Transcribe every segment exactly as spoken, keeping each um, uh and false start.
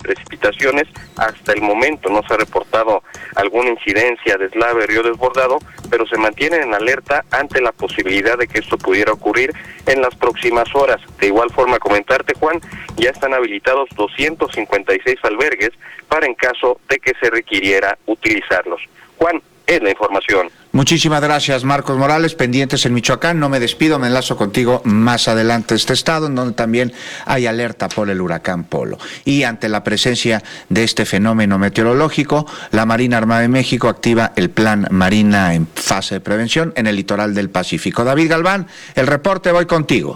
precipitaciones. Hasta el momento no se ha reportado alguna incidencia, deslave, río desbordado, pero se mantienen en alerta ante la posibilidad de que esto pudiera ocurrir en las próximas horas. De igual forma, comentarte, Juan, ya están habilitados doscientos cincuenta y seis albergues para en caso de que se requiriera utilizarlos. Juan, es la información. Muchísimas gracias, Marcos Morales. Pendientes en Michoacán. No me despido, me enlazo contigo más adelante a este estado, en donde también hay alerta por el huracán Polo. Y ante la presencia de este fenómeno meteorológico, la Marina Armada de México activa el Plan Marina en fase de prevención en el litoral del Pacífico. David Galván, el reporte, voy contigo.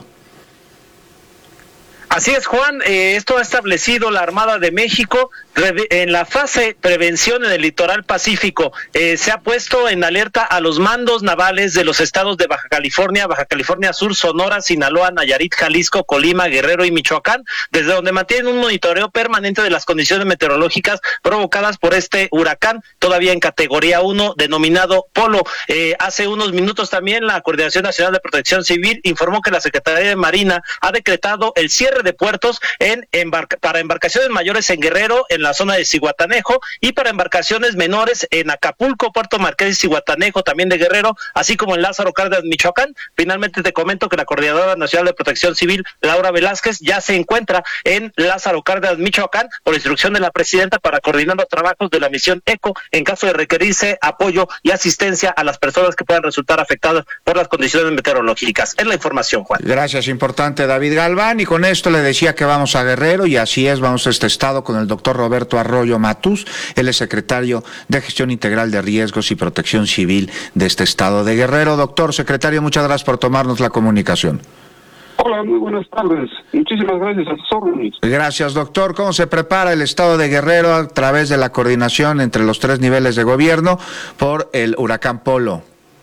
Así es, Juan, eh, esto ha establecido la Armada de México en la fase prevención en el litoral pacífico. Eh, se ha puesto en alerta a los mandos navales de los estados de Baja California, Baja California Sur, Sonora, Sinaloa, Nayarit, Jalisco, Colima, Guerrero y Michoacán, desde donde mantienen un monitoreo permanente de las condiciones meteorológicas provocadas por este huracán, todavía en categoría uno, denominado Polo. Eh, hace unos minutos también la Coordinación Nacional de Protección Civil informó que la Secretaría de Marina ha decretado el cierre de puertos en embarca para embarcaciones mayores en Guerrero, en la zona de Zihuatanejo, y para embarcaciones menores en Acapulco, Puerto Marqués y Zihuatanejo, también de Guerrero, así como en Lázaro Cárdenas, Michoacán. Finalmente te comento que la Coordinadora Nacional de Protección Civil, Laura Velázquez, ya se encuentra en Lázaro Cárdenas, Michoacán, por instrucción de la presidenta, para coordinar los trabajos de la misión ECO en caso de requerirse apoyo y asistencia a las personas que puedan resultar afectadas por las condiciones meteorológicas. Es la información, Juan. Gracias, importante, David Galván. Y con esto le decía que vamos a Guerrero, y así es, vamos a este estado con el doctor Roberto Arroyo Matús. Él es secretario de Gestión Integral de Riesgos y Protección Civil de este estado de Guerrero. Doctor, secretario, muchas gracias por tomarnos la comunicación. Hola, muy buenas tardes. Muchísimas gracias a sus órdenes. Gracias, doctor. ¿Cómo se prepara el estado de Guerrero a través de la coordinación entre los tres niveles de gobierno por el huracán Polo?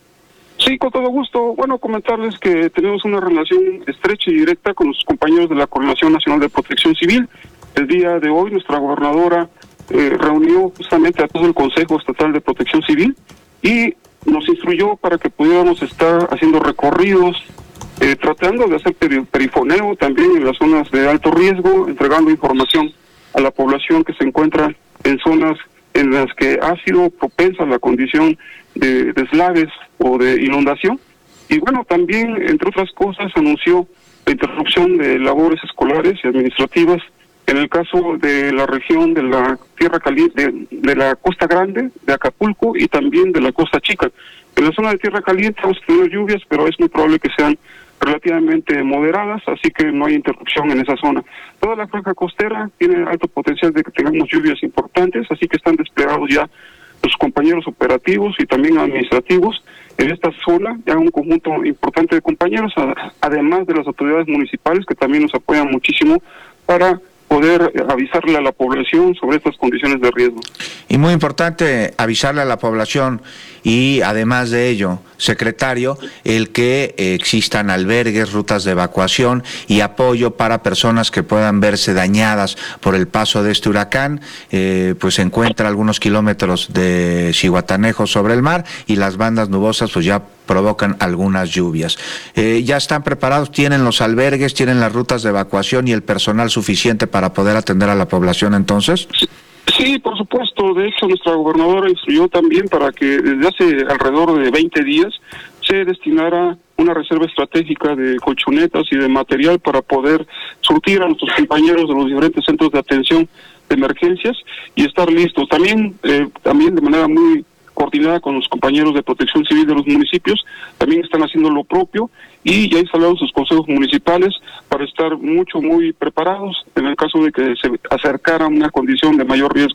Sí, con todo gusto. Bueno, comentarles que tenemos una relación estrecha y directa con los compañeros de la Coordinación Nacional de Protección Civil. El día de hoy nuestra gobernadora eh, reunió justamente a todo el Consejo Estatal de Protección Civil y nos instruyó para que pudiéramos estar haciendo recorridos, eh, tratando de hacer perifoneo también en las zonas de alto riesgo, entregando información a la población que se encuentra en zonas en las que ha sido propensa la condición de deslaves o de inundación. Y bueno, también, entre otras cosas, anunció la interrupción de labores escolares y administrativas en el caso de la región de la Tierra Caliente, de, de la Costa Grande, de Acapulco, y también de la Costa Chica. En la zona de Tierra Caliente vamos a tener lluvias, pero es muy probable que sean relativamente moderadas, así que no hay interrupción en esa zona. Toda la franja costera tiene alto potencial de que tengamos lluvias importantes, así que están desplegados ya los compañeros operativos y también administrativos en esta zona, ya un conjunto importante de compañeros, además de las autoridades municipales que también nos apoyan muchísimo para poder avisarle a la población sobre estas condiciones de riesgo. Y muy importante avisarle a la población, y además de ello, secretario, el que eh, existan albergues, rutas de evacuación y apoyo para personas que puedan verse dañadas por el paso de este huracán. Eh, pues se encuentra a algunos kilómetros de Zihuatanejo sobre el mar, y las bandas nubosas pues ya provocan algunas lluvias. Eh, ¿Ya están preparados? ¿Tienen los albergues, tienen las rutas de evacuación y el personal suficiente para poder atender a la población entonces? Sí. Sí, por supuesto. De hecho, nuestra gobernadora instruyó también para que desde hace alrededor de veinte días se destinara una reserva estratégica de colchonetas y de material para poder surtir a nuestros compañeros de los diferentes centros de atención de emergencias y estar listos. También, eh, también de manera muy coordinada con los compañeros de Protección Civil de los municipios, también están haciendo lo propio, y ya instalaron sus consejos municipales para estar mucho, muy preparados en el caso de que se acercara una condición de mayor riesgo.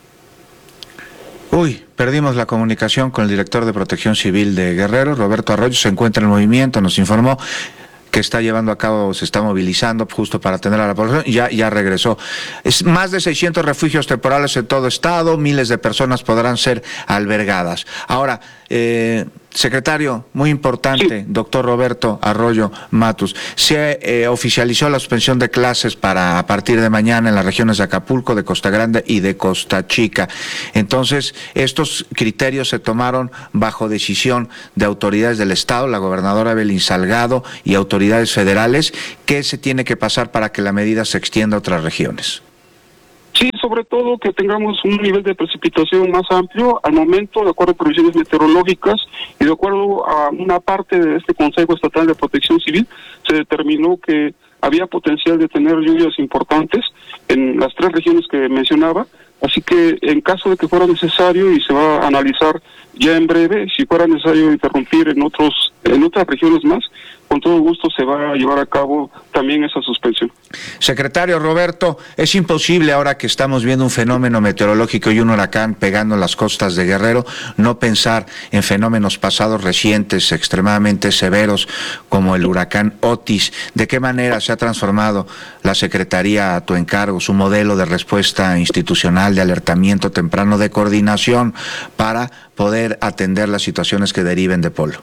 Uy, perdimos la comunicación con el director de Protección Civil de Guerrero. Roberto Arroyo se encuentra en movimiento, nos informó que está llevando a cabo, se está movilizando justo para atender a la población, y ya, ya regresó. Es más de seiscientos refugios temporales en todo estado, miles de personas podrán ser albergadas. Ahora, eh, secretario, muy importante, sí. Doctor Roberto Arroyo Matús, se eh, oficializó la suspensión de clases para a partir de mañana en las regiones de Acapulco, de Costa Grande y de Costa Chica. Entonces, estos criterios se tomaron bajo decisión de autoridades del estado, la gobernadora Evelyn Salgado, y autoridades federales. ¿Qué se tiene que pasar para que la medida se extienda a otras regiones? Sí, sobre todo que tengamos un nivel de precipitación más amplio al momento, de acuerdo a previsiones meteorológicas y de acuerdo a una parte de este Consejo Estatal de Protección Civil, se determinó que había potencial de tener lluvias importantes en las tres regiones que mencionaba, así que en caso de que fuera necesario, y se va a analizar ya en breve, si fuera necesario interrumpir en otros en otras regiones más, con todo gusto se va a llevar a cabo también esa suspensión. Secretario Roberto, es imposible ahora que estamos viendo un fenómeno meteorológico y un huracán pegando las costas de Guerrero, no pensar en fenómenos pasados recientes extremadamente severos como el huracán Otis. ¿De qué manera se ha transformado la Secretaría a tu encargo, su modelo de respuesta institucional, de alertamiento temprano, de coordinación para poder atender las situaciones que deriven de Polo?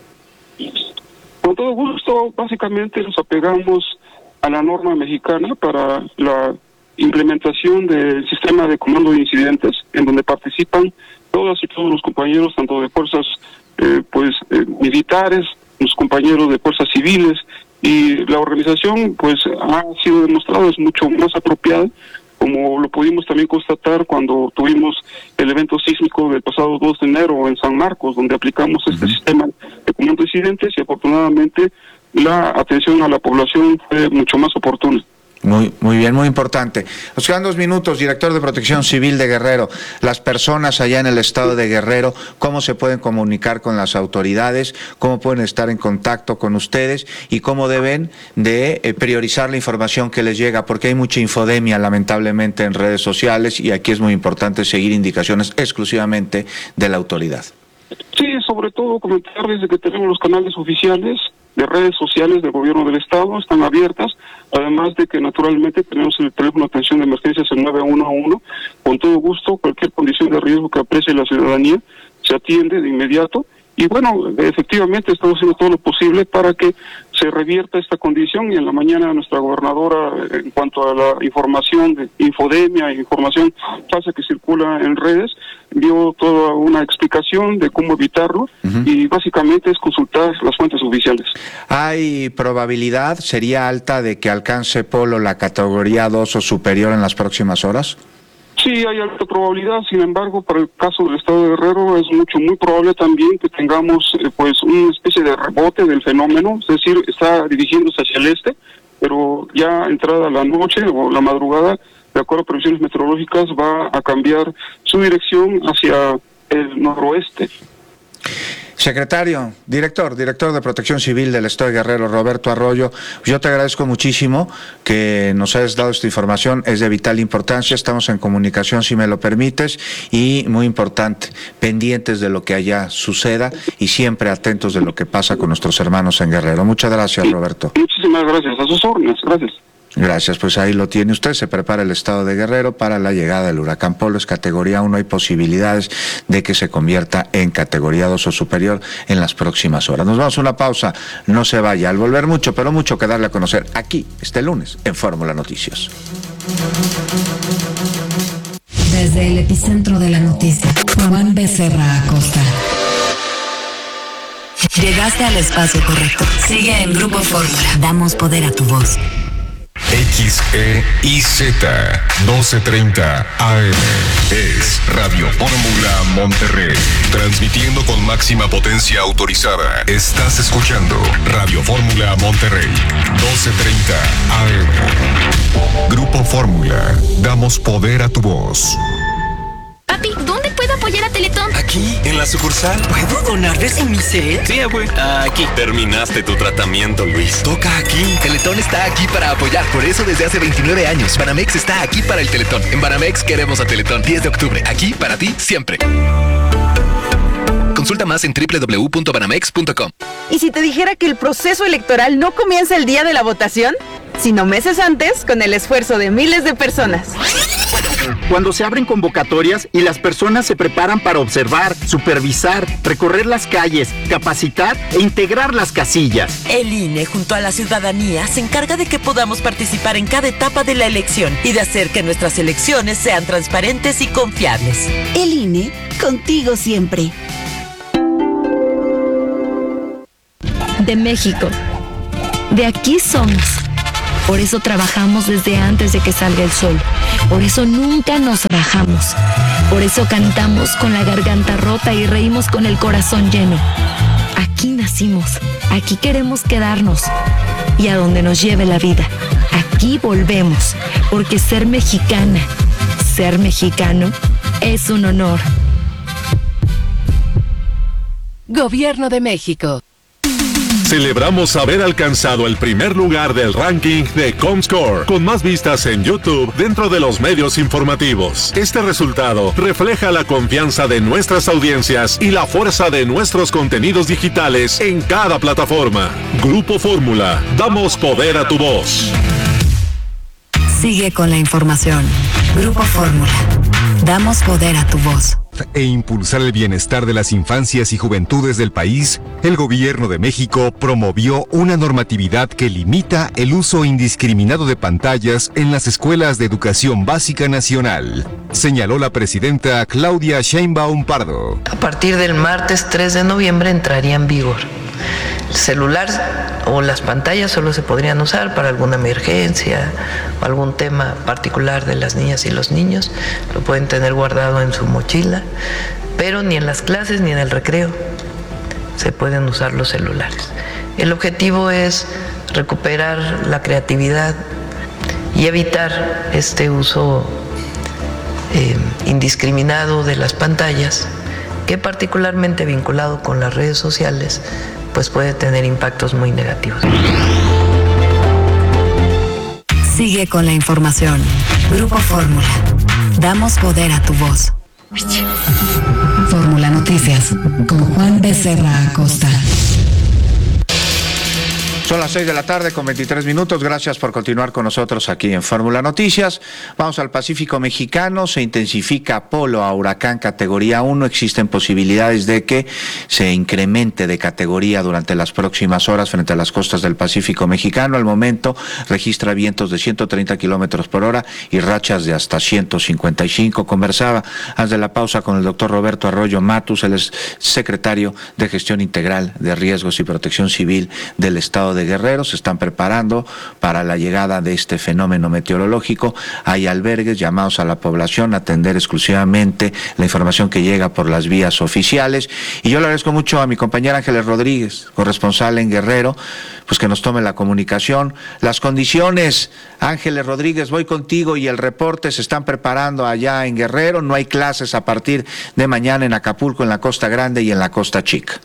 Con todo gusto, básicamente nos apegamos a la norma mexicana para la implementación del sistema de comando de incidentes, en donde participan todas y todos los compañeros, tanto de fuerzas eh, pues eh, militares, los compañeros de fuerzas civiles, y la organización pues ha sido demostrado, es mucho más apropiada, como lo pudimos también constatar cuando tuvimos el evento sísmico del pasado dos de enero en San Marcos, donde aplicamos este uh-huh. sistema de comando de incidentes, y afortunadamente la atención a la población fue mucho más oportuna. Muy, muy bien, muy importante. Nos quedan dos minutos, director de Protección Civil de Guerrero. Las personas allá en el estado de Guerrero, ¿cómo se pueden comunicar con las autoridades? ¿Cómo pueden estar en contacto con ustedes? ¿Y cómo deben de eh, priorizar la información que les llega? Porque hay mucha infodemia, lamentablemente, en redes sociales, y aquí es muy importante seguir indicaciones exclusivamente de la autoridad. Sí, sobre todo comentarles de que tenemos los canales oficiales de redes sociales del gobierno del estado, están abiertas, además de que naturalmente tenemos el teléfono de atención de emergencias el nueve uno uno, con todo gusto, cualquier condición de riesgo que aprecie la ciudadanía se atiende de inmediato, y bueno, efectivamente estamos haciendo todo lo posible para que se revierta esta condición, y en la mañana nuestra gobernadora, en cuanto a la información de infodemia, información falsa que circula en redes, dio toda una explicación de cómo evitarlo, uh-huh. y básicamente es consultar las fuentes oficiales. ¿Hay probabilidad, sería alta, de que alcance Polo la categoría dos o superior en las próximas horas? Sí, hay alta probabilidad, sin embargo, para el caso del estado de Guerrero es mucho, muy probable también que tengamos eh, pues una especie de rebote del fenómeno, es decir, está dirigiéndose hacia el este, pero ya entrada la noche o la madrugada, de acuerdo a previsiones meteorológicas, va a cambiar su dirección hacia el noroeste. Secretario, director, director de Protección Civil del Estado de Guerrero, Roberto Arroyo, yo te agradezco muchísimo que nos hayas dado esta información, es de vital importancia, estamos en comunicación si me lo permites, y muy importante, pendientes de lo que allá suceda y siempre atentos de lo que pasa con nuestros hermanos en Guerrero. Muchas gracias, sí, Roberto. Muchísimas gracias, a sus órdenes, gracias. Gracias, pues ahí lo tiene usted, se prepara el estado de Guerrero para la llegada del huracán Polo, es categoría uno, hay posibilidades de que se convierta en categoría dos o superior en las próximas horas. Nos vamos a una pausa, no se vaya, al volver mucho, pero mucho que darle a conocer aquí, este lunes, en Fórmula Noticias. Desde el epicentro de la noticia, Juan Becerra Acosta. Llegaste al espacio correcto. Sigue en Grupo Fórmula. Damos poder a tu voz. X E I Z doce treinta A M es Radio Fórmula Monterrey, transmitiendo con máxima potencia autorizada. Estás escuchando Radio Fórmula Monterrey, doce treinta A M. Grupo Fórmula, damos poder a tu voz. Papi, ¿dónde puedo apoyar a Teletón? Aquí, en la sucursal. ¿Puedo donarles en mi set? Sí, abue. Aquí. Terminaste tu tratamiento, Luis. Toca aquí. Teletón está aquí para apoyar. Por eso desde hace veintinueve años, Banamex está aquí para el Teletón. En Banamex queremos a Teletón. diez de octubre. Aquí para ti, siempre. Consulta más en doble u doble u doble u punto banamex punto com. ¿Y si te dijera que el proceso electoral no comienza el día de la votación, sino meses antes, con el esfuerzo de miles de personas? Cuando se abren convocatorias y las personas se preparan para observar, supervisar, recorrer las calles, capacitar e integrar las casillas. El I N E, junto a la ciudadanía, se encarga de que podamos participar en cada etapa de la elección y de hacer que nuestras elecciones sean transparentes y confiables. El I N E, contigo siempre. De México. De aquí somos. Por eso trabajamos desde antes de que salga el sol, Por eso nunca nos rajamos. Por eso cantamos con la garganta rota y reímos con el corazón lleno. Aquí nacimos, aquí queremos quedarnos. Y a donde nos lleve la vida, aquí volvemos. Porque ser mexicana, ser mexicano, es un honor. Gobierno de México. Celebramos haber alcanzado el primer lugar del ranking de Comscore, con más vistas en YouTube dentro de los medios informativos. Este resultado refleja la confianza de nuestras audiencias y la fuerza de nuestros contenidos digitales en cada plataforma. Grupo Fórmula, damos poder a tu voz. Sigue con la información. Grupo Fórmula, damos poder a tu voz. E impulsar el bienestar de las infancias y juventudes del país, el Gobierno de México promovió una normatividad que limita el uso indiscriminado de pantallas en las escuelas de educación básica nacional, señaló la presidenta Claudia Sheinbaum Pardo. A partir del martes tres de noviembre entraría en vigor. El celular o las pantallas solo se podrían usar para alguna emergencia o algún tema particular de las niñas y los niños. Lo pueden tener guardado en su mochila, pero ni en las clases ni en el recreo se pueden usar los celulares. El objetivo es recuperar la creatividad y evitar este uso eh, indiscriminado de las pantallas, que particularmente vinculado con las redes sociales, pues puede tener impactos muy negativos. Sigue con la información. Grupo Fórmula. Damos poder a tu voz. Fórmula Noticias con Juan Becerra Acosta. Son las seis de la tarde con veintitrés minutos. Gracias por continuar con nosotros aquí en Fórmula Noticias. Vamos al Pacífico mexicano. Se intensifica polo a huracán categoría uno. Existen posibilidades de que se incremente de categoría durante las próximas horas frente a las costas del Pacífico mexicano. Al momento registra vientos de ciento treinta kilómetros por hora y rachas de hasta ciento cincuenta y cinco. Conversaba antes de la pausa con el doctor Roberto Arroyo Matus, el secretario de Gestión Integral de Riesgos y Protección Civil del Estado de de Guerrero. Se están preparando para la llegada de este fenómeno meteorológico. Hay albergues llamados a la población a atender exclusivamente la información que llega por las vías oficiales. Y yo le agradezco mucho a mi compañera Ángeles Rodríguez, corresponsal en Guerrero, pues que nos tome la comunicación. Las condiciones, Ángeles Rodríguez, voy contigo, y el reporte: se están preparando allá en Guerrero. No hay clases a partir de mañana en Acapulco, en la Costa Grande y en la Costa Chica.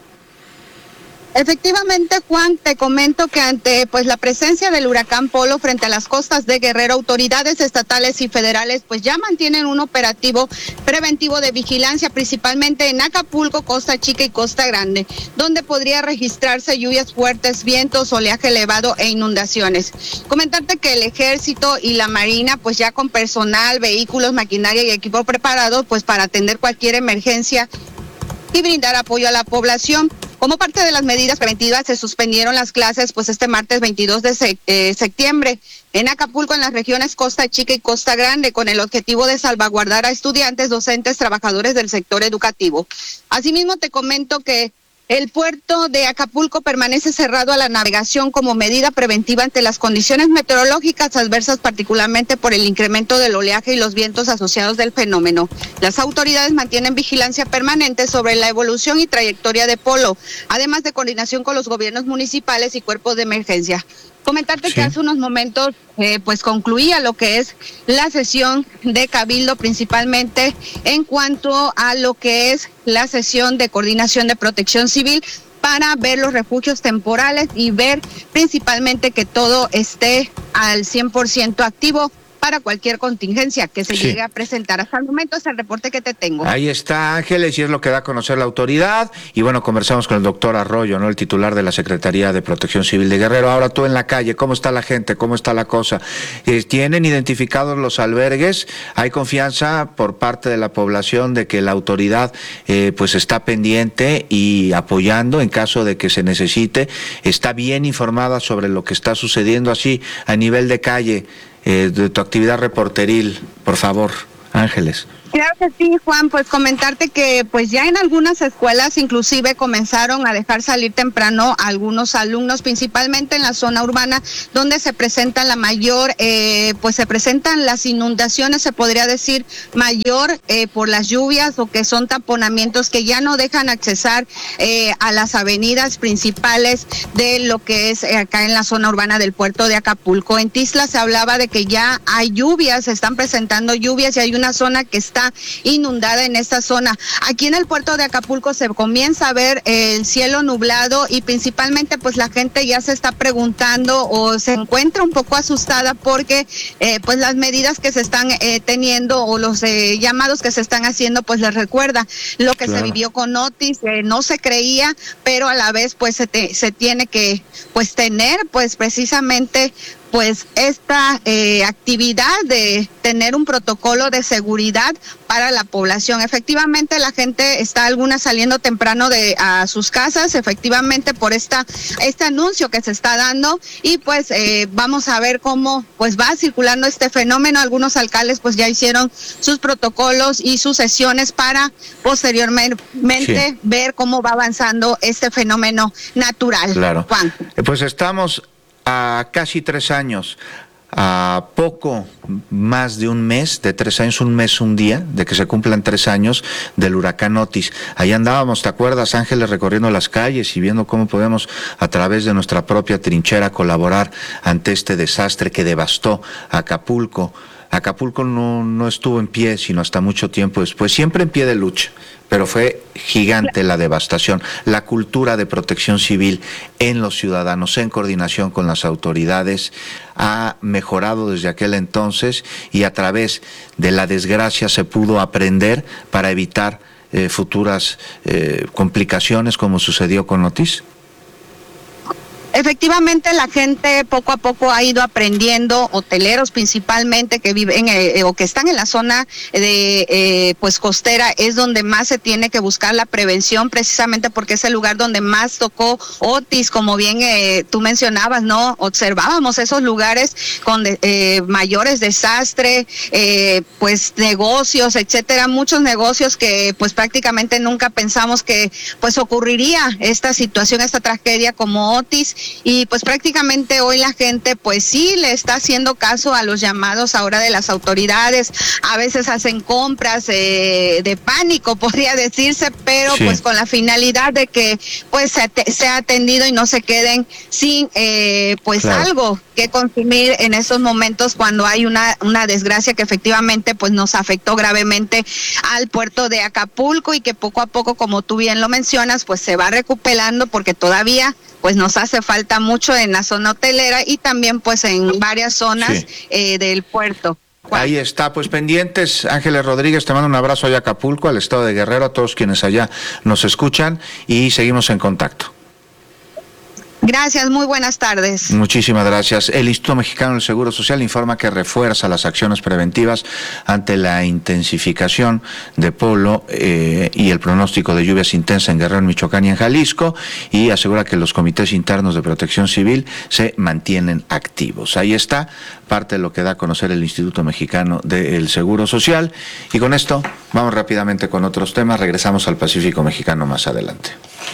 Efectivamente, Juan, te comento que ante pues la presencia del huracán Polo frente a las costas de Guerrero, autoridades estatales y federales pues ya mantienen un operativo preventivo de vigilancia, principalmente en Acapulco, Costa Chica y Costa Grande, donde podría registrarse lluvias fuertes, vientos, oleaje elevado e inundaciones. Comentarte que el Ejército y la Marina pues ya con personal, vehículos, maquinaria y equipo preparado pues para atender cualquier emergencia y brindar apoyo a la población. Como parte de las medidas preventivas, se suspendieron las clases pues este martes veintidós de septiembre en Acapulco, en las regiones Costa Chica y Costa Grande, con el objetivo de salvaguardar a estudiantes, docentes, trabajadores del sector educativo. Asimismo, te comento que el puerto de Acapulco permanece cerrado a la navegación como medida preventiva ante las condiciones meteorológicas adversas, particularmente por el incremento del oleaje y los vientos asociados del fenómeno. Las autoridades mantienen vigilancia permanente sobre la evolución y trayectoria de Polo, además de coordinación con los gobiernos municipales y cuerpos de emergencia. Comentarte sí. que hace unos momentos eh, pues concluía lo que es la sesión de Cabildo, principalmente en cuanto a lo que es la sesión de coordinación de protección civil, para ver los refugios temporales y ver principalmente que todo esté al cien por ciento activo para cualquier contingencia que se sí. llegue a presentar. Hasta el momento es el reporte que te tengo. Ahí está, Ángeles, y es lo que da a conocer la autoridad. Y bueno, conversamos con el doctor Arroyo, ¿no?, el titular de la Secretaría de Protección Civil de Guerrero. Ahora tú en la calle, ¿cómo está la gente? ¿Cómo está la cosa? Eh, ¿Tienen identificados los albergues? ¿Hay confianza por parte de la población de que la autoridad eh, pues está pendiente y apoyando en caso de que se necesite? ¿Está bien informada sobre lo que está sucediendo así a nivel de calle? Eh, de tu actividad reporteril, por favor, Ángeles. Claro que sí, Juan, pues comentarte que pues ya en algunas escuelas inclusive comenzaron a dejar salir temprano a algunos alumnos, principalmente en la zona urbana, donde se presenta la mayor, eh, pues se presentan las inundaciones, se podría decir, mayor eh, por las lluvias o que son taponamientos que ya no dejan accesar eh, a las avenidas principales de lo que es eh, acá en la zona urbana del puerto de Acapulco. En Tixla se hablaba de que ya hay lluvias, se están presentando lluvias y hay una zona que está inundada en esta zona. Aquí en el puerto de Acapulco se comienza a ver eh, el cielo nublado y principalmente pues la gente ya se está preguntando o se encuentra un poco asustada porque eh, pues las medidas que se están eh, teniendo o los eh, llamados que se están haciendo pues les recuerda lo que claro. se vivió con Otis, eh, no se creía, pero a la vez pues se, te, se tiene que pues tener pues precisamente pues esta eh, actividad de tener un protocolo de seguridad para la población. Efectivamente, la gente está alguna saliendo temprano de a sus casas, efectivamente por esta este anuncio que se está dando y pues eh, vamos a ver cómo pues va circulando este fenómeno. Algunos alcaldes pues ya hicieron sus protocolos y sus sesiones para posteriormente sí. ver cómo va avanzando este fenómeno natural. Claro. Juan. Pues estamos a casi tres años, a poco más de un mes, de tres años, un mes, un día, de que se cumplan tres años del huracán Otis. Ahí andábamos, ¿te acuerdas, Ángeles, recorriendo las calles y viendo cómo podemos, a través de nuestra propia trinchera, colaborar ante este desastre que devastó Acapulco? Acapulco no, no estuvo en pie, sino hasta mucho tiempo después, siempre en pie de lucha, pero fue gigante la devastación. La cultura de protección civil en los ciudadanos, en coordinación con las autoridades, ha mejorado desde aquel entonces y a través de la desgracia se pudo aprender para evitar eh, futuras eh, complicaciones como sucedió con Otis. Efectivamente, la gente poco a poco ha ido aprendiendo, hoteleros principalmente que viven eh, o que están en la zona de eh, pues costera, es donde más se tiene que buscar la prevención, precisamente porque es el lugar donde más tocó Otis, como bien eh, tú mencionabas, ¿no? Observábamos esos lugares con de, eh, mayores desastres, eh, pues negocios, etcétera, muchos negocios que pues prácticamente nunca pensamos que pues ocurriría esta situación, esta tragedia como Otis. Y pues prácticamente hoy la gente pues sí le está haciendo caso a los llamados ahora de las autoridades, a veces hacen compras eh, de pánico podría decirse, pero sí. pues con la finalidad de que pues se, se ha atendido y no se queden sin eh, pues claro. algo que consumir en esos momentos cuando hay una, una desgracia que efectivamente pues nos afectó gravemente al puerto de Acapulco y que poco a poco, como tú bien lo mencionas, pues se va recuperando porque todavía pues nos hace falta mucho en la zona hotelera y también pues en varias zonas sí. eh, del puerto. Ahí está, pues pendientes. Ángeles Rodríguez, te mando un abrazo allá a Acapulco, al estado de Guerrero, a todos quienes allá nos escuchan y seguimos en contacto. Gracias, muy buenas tardes. Muchísimas gracias. El Instituto Mexicano del Seguro Social informa que refuerza las acciones preventivas ante la intensificación de polo eh, y el pronóstico de lluvias intensas en Guerrero, Michoacán y en Jalisco, y asegura que los comités internos de protección civil se mantienen activos. Ahí está parte de lo que da a conocer el Instituto Mexicano del Seguro Social. Y con esto vamos rápidamente con otros temas. Regresamos al Pacífico Mexicano más adelante.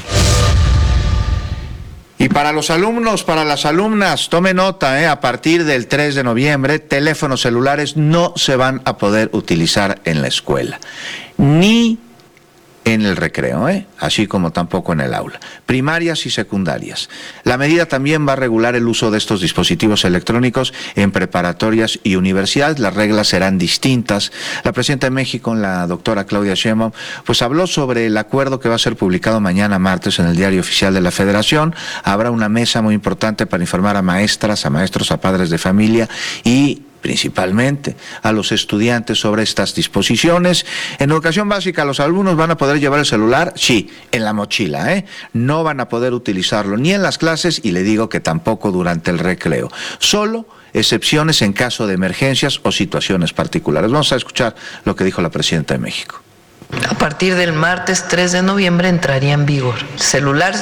Y para los alumnos, para las alumnas, tome nota, ¿eh? A partir del tres de noviembre, teléfonos celulares no se van a poder utilizar en la escuela, ni en el recreo, ¿eh? Así como tampoco en el aula, primarias y secundarias. La medida también va a regular el uso de estos dispositivos electrónicos en preparatorias y universidades. Las reglas serán distintas. La presidenta de México, la doctora Claudia Sheinbaum, pues habló sobre el acuerdo que va a ser publicado mañana martes en el Diario Oficial de la Federación. Habrá una mesa muy importante para informar a maestras, a maestros, a padres de familia y principalmente a los estudiantes sobre estas disposiciones. En educación básica, los alumnos van a poder llevar el celular, sí, en la mochila, ¿eh? No van a poder utilizarlo ni en las clases y le digo que tampoco durante el recreo. Solo excepciones en caso de emergencias o situaciones particulares. Vamos a escuchar lo que dijo la presidenta de México. A partir del martes tres de noviembre entraría en vigor. El celular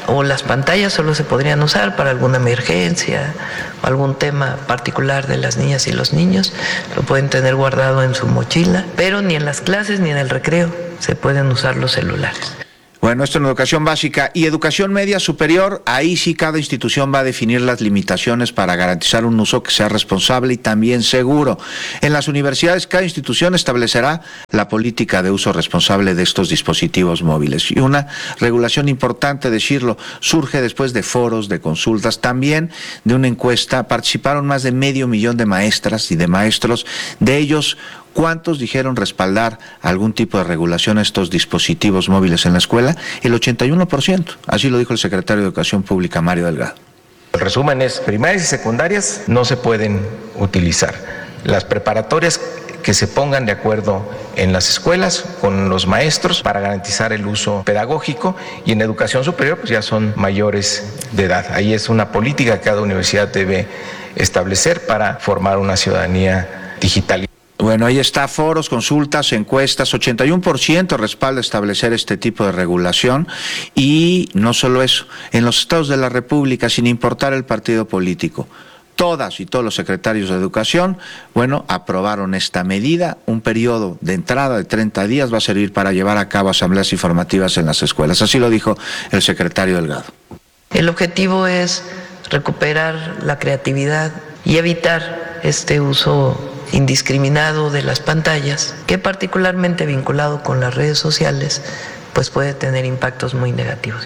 o las pantallas solo se podrían usar para alguna emergencia o algún tema particular de las niñas y los niños. Lo pueden tener guardado en su mochila, pero ni en las clases ni en el recreo se pueden usar los celulares. Bueno, esto en educación básica y educación media superior, ahí sí cada institución va a definir las limitaciones para garantizar un uso que sea responsable y también seguro. En las universidades, cada institución establecerá la política de uso responsable de estos dispositivos móviles. Y una regulación importante, decirlo, surge después de foros, de consultas, también de una encuesta. Participaron más de medio millón de maestras y de maestros, de ellos ¿cuántos dijeron respaldar algún tipo de regulación a estos dispositivos móviles en la escuela? El ochenta y uno por ciento, así lo dijo el secretario de Educación Pública, Mario Delgado. El resumen es, primarias y secundarias no se pueden utilizar. Las preparatorias que se pongan de acuerdo en las escuelas con los maestros para garantizar el uso pedagógico, y en educación superior pues ya son mayores de edad. Ahí es una política que cada universidad debe establecer para formar una ciudadanía digital. Bueno, ahí está, foros, consultas, encuestas, ochenta y uno por ciento respalda establecer este tipo de regulación, y no solo eso, en los estados de la República, sin importar el partido político, todas y todos los secretarios de educación, bueno, aprobaron esta medida. Un periodo de entrada de treinta días va a servir para llevar a cabo asambleas informativas en las escuelas, así lo dijo el secretario Delgado. El objetivo es recuperar la creatividad y evitar este uso indiscriminado de las pantallas, que particularmente vinculado con las redes sociales, pues puede tener impactos muy negativos.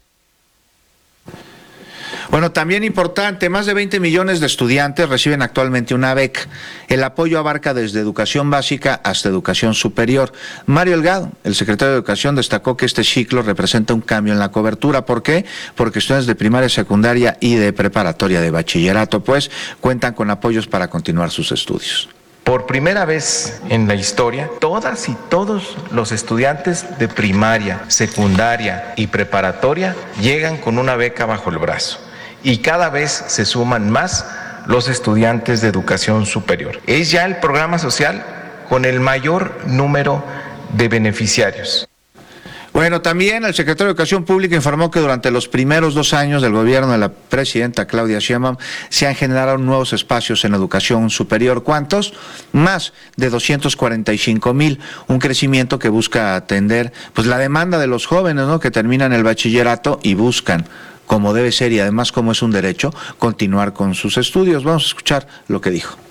Bueno, también importante, más de veinte millones de estudiantes reciben actualmente una beca. El apoyo abarca desde educación básica hasta educación superior. Mario Delgado, el secretario de Educación, destacó que este ciclo representa un cambio en la cobertura. ¿Por qué? Porque estudiantes de primaria, secundaria y de preparatoria de bachillerato, pues, cuentan con apoyos para continuar sus estudios. Por primera vez en la historia, todas y todos los estudiantes de primaria, secundaria y preparatoria llegan con una beca bajo el brazo, y cada vez se suman más los estudiantes de educación superior. Es ya el programa social con el mayor número de beneficiarios. Bueno, también el secretario de Educación Pública informó que durante los primeros dos años del gobierno de la presidenta Claudia Sheinbaum se han generado nuevos espacios en educación superior. ¿Cuántos? Más de doscientos cuarenta y cinco mil, un crecimiento que busca atender pues la demanda de los jóvenes, ¿no?, que terminan el bachillerato y buscan, como debe ser y además como es un derecho, continuar con sus estudios. Vamos a escuchar lo que dijo.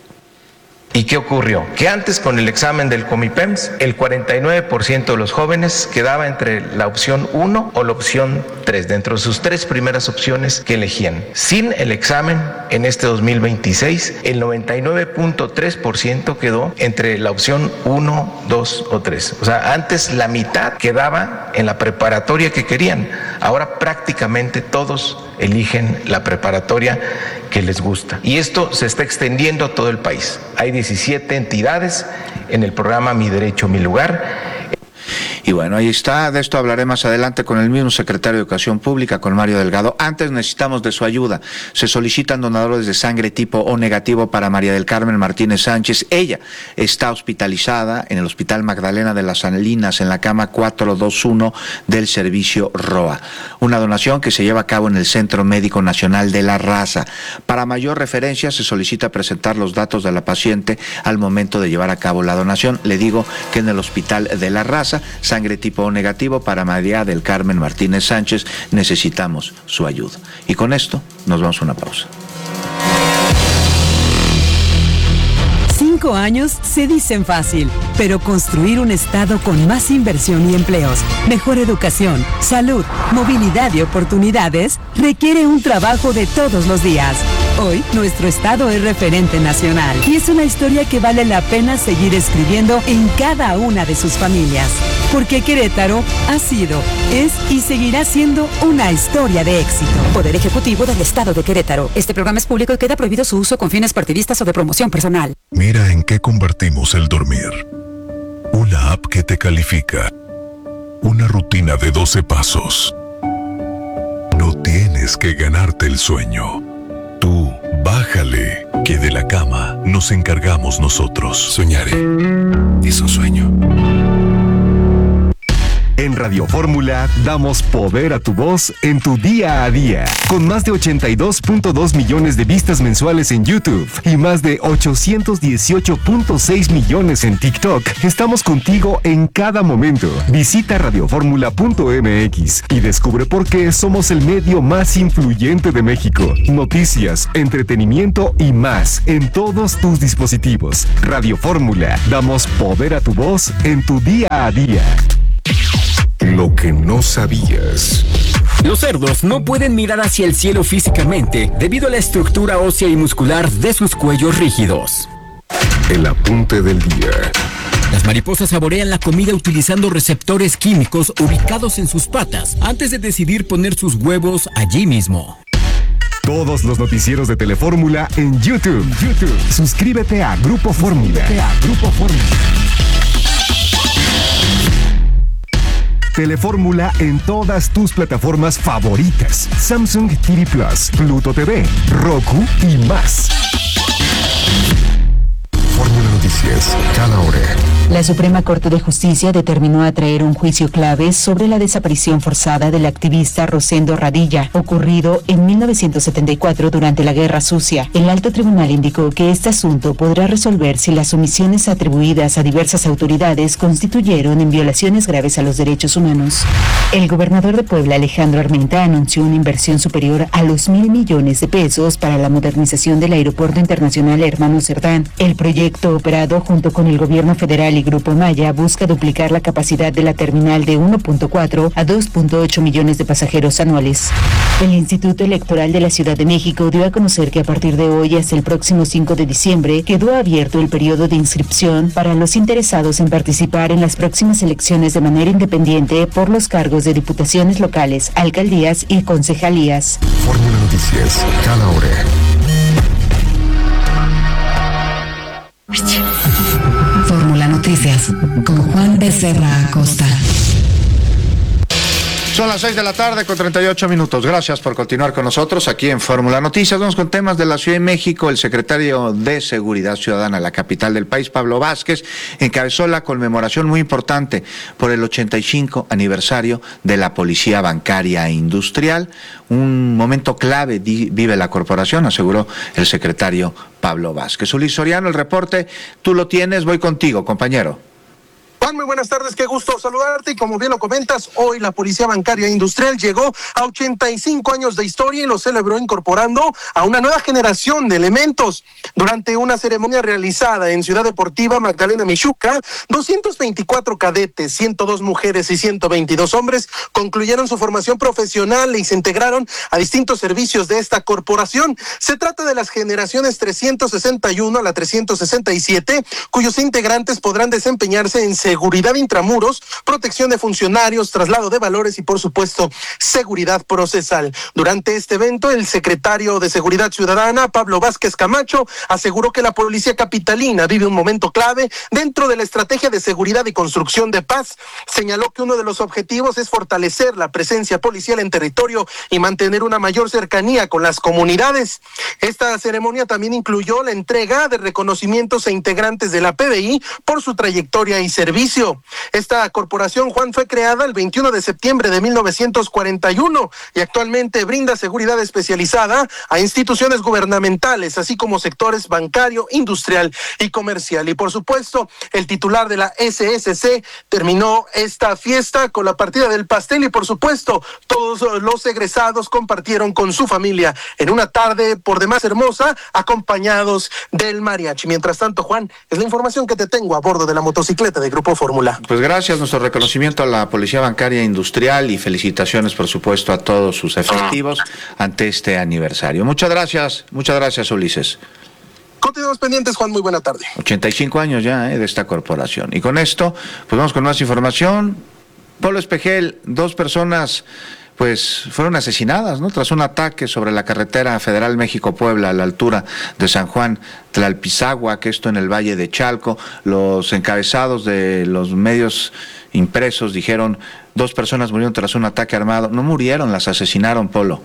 ¿Y qué ocurrió? Que antes, con el examen del Comipems, el cuarenta y nueve por ciento de los jóvenes quedaba entre la opción uno o la opción tres, dentro de sus tres primeras opciones que elegían. Sin el examen, en este dos mil veintiséis, el noventa y nueve punto tres por ciento quedó entre la opción uno, dos o tres. O sea, antes la mitad quedaba en la preparatoria que querían. Ahora prácticamente todos eligen la preparatoria que les gusta. Y esto se está extendiendo a todo el país. Hay diecisiete entidades en el programa Mi Derecho, Mi Lugar. Y bueno, ahí está, de esto hablaré más adelante con el mismo secretario de Educación Pública, con Mario Delgado. Antes necesitamos de su ayuda. Se solicitan donadores de sangre tipo O negativo para María del Carmen Martínez Sánchez. Ella está hospitalizada en el Hospital Magdalena de las Salinas, en la cama cuatrocientos veintiuno del servicio R O A. Una donación que se lleva a cabo en el Centro Médico Nacional de la Raza. Para mayor referencia, se solicita presentar los datos de la paciente al momento de llevar a cabo la donación. Le digo que en el Hospital de la Raza, sangre tipo O negativo para María del Carmen Martínez Sánchez, necesitamos su ayuda. Y con esto nos vamos a una pausa. Cinco años se dicen fácil, pero construir un estado con más inversión y empleos, mejor educación, salud, movilidad y oportunidades requiere un trabajo de todos los días. Hoy, nuestro estado es referente nacional y es una historia que vale la pena seguir escribiendo en cada una de sus familias. Porque Querétaro ha sido, es y seguirá siendo una historia de éxito. Poder Ejecutivo del Estado de Querétaro. Este programa es público y queda prohibido su uso con fines partidistas o de promoción personal. Mira en qué convertimos el dormir. Una app que te califica. Una rutina de doce pasos. No tienes que ganarte el sueño. Tú, bájale, que de la cama nos encargamos nosotros. Soñaré. Es un sueño. En Radio Fórmula damos poder a tu voz en tu día a día. Con más de ochenta y dos punto dos millones de vistas mensuales en YouTube y más de ochocientos dieciocho punto seis millones en TikTok, estamos contigo en cada momento. Visita radioformula punto m x y descubre por qué somos el medio más influyente de México. Noticias, entretenimiento y más en todos tus dispositivos. Radio Fórmula, damos poder a tu voz en tu día a día. Lo que no sabías. Los cerdos no pueden mirar hacia el cielo físicamente debido a la estructura ósea y muscular de sus cuellos rígidos. El apunte del día. Las mariposas saborean la comida utilizando receptores químicos ubicados en sus patas antes de decidir poner sus huevos allí mismo. Todos los noticieros de Telefórmula en YouTube. YouTube. Suscríbete a Grupo Fórmula. a Grupo Fórmula. Telefórmula en todas tus plataformas favoritas. Samsung T V Plus, Pluto T V, Roku y más. Fórmula Noticias, cada hora. La Suprema Corte de Justicia determinó atraer un juicio clave sobre la desaparición forzada del activista Rosendo Radilla, ocurrido en mil novecientos setenta y cuatro durante la Guerra Sucia. El alto tribunal indicó que este asunto podrá resolver si las omisiones atribuidas a diversas autoridades constituyeron en violaciones graves a los derechos humanos. El gobernador de Puebla, Alejandro Armenta, anunció una inversión superior a los mil millones de pesos para la modernización del Aeropuerto Internacional Hermano Cerdán. El proyecto, operado junto con el gobierno federal y Grupo Maya, busca duplicar la capacidad de la terminal de uno punto cuatro a dos punto ocho millones de pasajeros anuales. El Instituto Electoral de la Ciudad de México dio a conocer que a partir de hoy hasta el próximo cinco de diciembre quedó abierto el periodo de inscripción para los interesados en participar en las próximas elecciones de manera independiente por los cargos de diputaciones locales, alcaldías y concejalías. Fórmula Noticias, cada hora. Fórmula Noticias con Juan Becerra Acosta. Son las seis de la tarde con treinta y ocho minutos. Gracias por continuar con nosotros aquí en Fórmula Noticias. Vamos con temas de la Ciudad de México. El secretario de Seguridad Ciudadana de la capital del país, Pablo Vázquez, encabezó la conmemoración muy importante por el ochenta y cinco aniversario de la Policía Bancaria e Industrial. Un momento clave di- vive la corporación, aseguró el secretario Pablo Vázquez. Ulises Soriano, el reporte, tú lo tienes, voy contigo, compañero. Juan, muy buenas tardes, qué gusto saludarte y como bien lo comentas, hoy la Policía Bancaria Industrial llegó a ochenta y cinco años de historia y lo celebró incorporando a una nueva generación de elementos. Durante una ceremonia realizada en Ciudad Deportiva Magdalena Mixhuca, doscientos veinticuatro cadetes, ciento dos mujeres y ciento veintidós hombres concluyeron su formación profesional y se integraron a distintos servicios de esta corporación. Se trata de las generaciones trescientos sesenta y uno a la trescientos sesenta y siete, cuyos integrantes podrán desempeñarse en seguridad intramuros, protección de funcionarios, traslado de valores y, por supuesto, seguridad procesal. Durante este evento, el secretario de Seguridad Ciudadana, Pablo Vázquez Camacho, aseguró que la policía capitalina vive un momento clave dentro de la estrategia de seguridad y construcción de paz. Señaló que uno de los objetivos es fortalecer la presencia policial en territorio y mantener una mayor cercanía con las comunidades. Esta ceremonia también incluyó la entrega de reconocimientos a integrantes de la P B I por su trayectoria y servicio. Esta corporación, Juan, fue creada el veintiuno de septiembre de mil novecientos cuarenta y uno y actualmente brinda seguridad especializada a instituciones gubernamentales, así como sectores bancario, industrial y comercial. Y por supuesto, el titular de la S S C terminó esta fiesta con la partida del pastel y por supuesto, todos los egresados compartieron con su familia en una tarde por demás hermosa, acompañados del mariachi. Mientras tanto, Juan, es la información que te tengo a bordo de la motocicleta de Grupo Fórmula. Pues gracias, nuestro reconocimiento a la Policía Bancaria Industrial y felicitaciones, por supuesto, a todos sus efectivos ante este aniversario. Muchas gracias, muchas gracias, Ulises. Continuamos pendientes, Juan, muy buena tarde. ochenta y cinco años ya eh, de esta corporación. Y con esto, pues vamos con más información. Pablo Espejel, dos personas pues fueron asesinadas, ¿no? Tras un ataque sobre la carretera federal México-Puebla a la altura de San Juan Tlalpizagua, que esto en el Valle de Chalco. Los encabezados de los medios impresos dijeron dos personas murieron tras un ataque armado. No murieron, las asesinaron, Polo.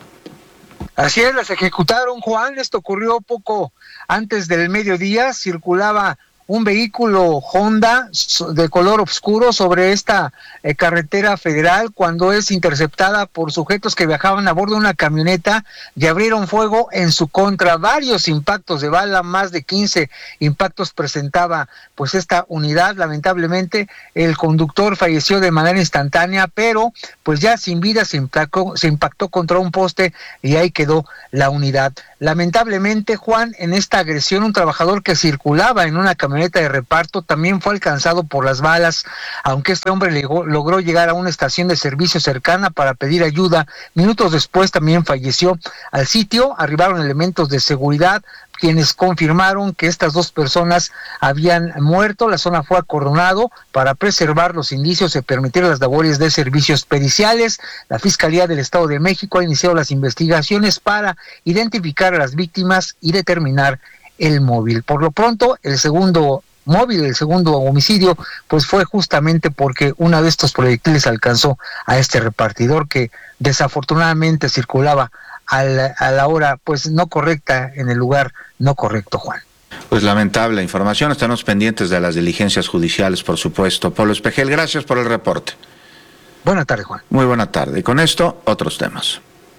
Así es, las ejecutaron, Juan. Esto ocurrió poco antes del mediodía. Circulaba un vehículo Honda de color oscuro sobre esta eh, carretera federal cuando es interceptada por sujetos que viajaban a bordo de una camioneta y abrieron fuego en su contra. Varios impactos de bala, más de quince impactos presentaba pues esta unidad. Lamentablemente el conductor falleció de manera instantánea, pero pues ya sin vida se impactó, se impactó contra un poste y ahí quedó la unidad. Lamentablemente, Juan, en esta agresión un trabajador que circulaba en una camioneta de reparto también fue alcanzado por las balas, aunque este hombre legó, logró llegar a una estación de servicio cercana para pedir ayuda. Minutos después también falleció. Al sitio arribaron elementos de seguridad, quienes confirmaron que estas dos personas habían muerto. La zona fue acordonado para preservar los indicios y permitir las labores de servicios periciales. La Fiscalía del Estado de México ha iniciado las investigaciones para identificar a las víctimas y determinar el móvil. Por lo pronto, el segundo móvil, el segundo homicidio, pues fue justamente porque uno de estos proyectiles alcanzó a este repartidor que desafortunadamente circulaba a la, a la hora pues no correcta, en el lugar no correcto, Juan. Pues lamentable información, estamos pendientes de las diligencias judiciales, por supuesto. Polo Espejel, gracias por el reporte. Buenas tardes, Juan. Muy buena tarde. Y con esto, otros temas.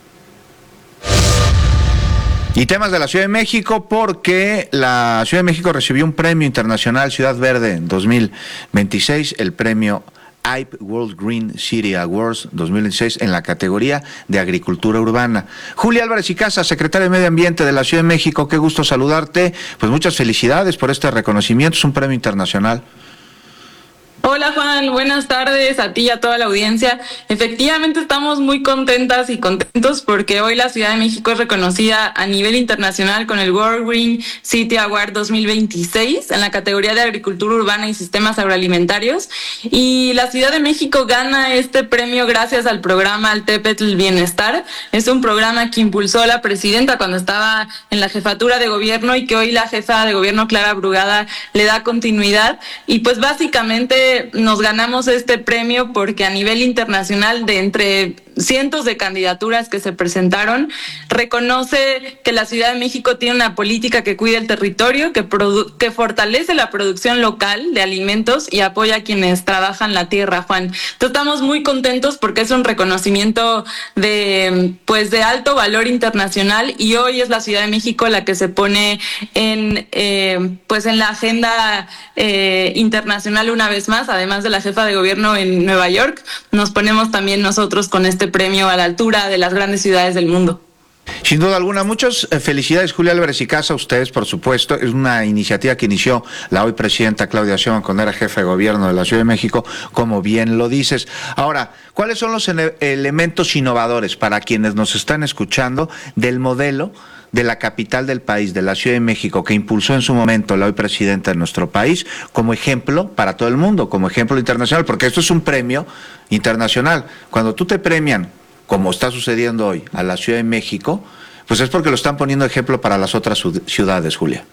Y temas de la Ciudad de México, porque la Ciudad de México recibió un premio internacional Ciudad Verde dos mil veintiséis, el premio I P World Green City Awards dos mil veintiséis en la categoría de agricultura urbana. Julia Álvarez y Casa, secretaria de Medio Ambiente de la Ciudad de México, qué gusto saludarte. Pues muchas felicidades por este reconocimiento, es un premio internacional. Hola Juan, buenas tardes a ti y a toda la audiencia. Efectivamente estamos muy contentas y contentos porque hoy la Ciudad de México es reconocida a nivel internacional con el World Green City Award dos mil veintiséis en la categoría de agricultura urbana y sistemas agroalimentarios. Y la Ciudad de México gana este premio gracias al programa Altepetl Bienestar. Es un programa que impulsó la presidenta cuando estaba en la jefatura de gobierno y que hoy la jefa de gobierno, Clara Brugada, le da continuidad. Y pues básicamente nos ganamos este premio porque a nivel internacional, de entre cientos de candidaturas que se presentaron, reconoce que la Ciudad de México tiene una política que cuida el territorio, que, produ- que fortalece la producción local de alimentos y apoya a quienes trabajan la tierra, Juan. Entonces estamos muy contentos porque es un reconocimiento de, pues, de alto valor internacional y hoy es la Ciudad de México la que se pone en, eh, pues en la agenda eh, internacional una vez más, además de la jefa de gobierno en Nueva York. Nos ponemos también nosotros con este premio a la altura de las grandes ciudades del mundo. Sin duda alguna, muchas felicidades, Julia Álvarez y Casa, a ustedes, por supuesto. Es una iniciativa que inició la hoy presidenta Claudia Sheinbaum cuando era jefa de gobierno de la Ciudad de México, como bien lo dices. Ahora, ¿cuáles son los ele- elementos innovadores para quienes nos están escuchando del modelo de la capital del país, de la Ciudad de México, que impulsó en su momento la hoy presidenta de nuestro país, como ejemplo para todo el mundo, como ejemplo internacional, porque esto es un premio internacional? Cuando tú te premian, como está sucediendo hoy, a la Ciudad de México, pues es porque lo están poniendo ejemplo para las otras ciudades, Julia.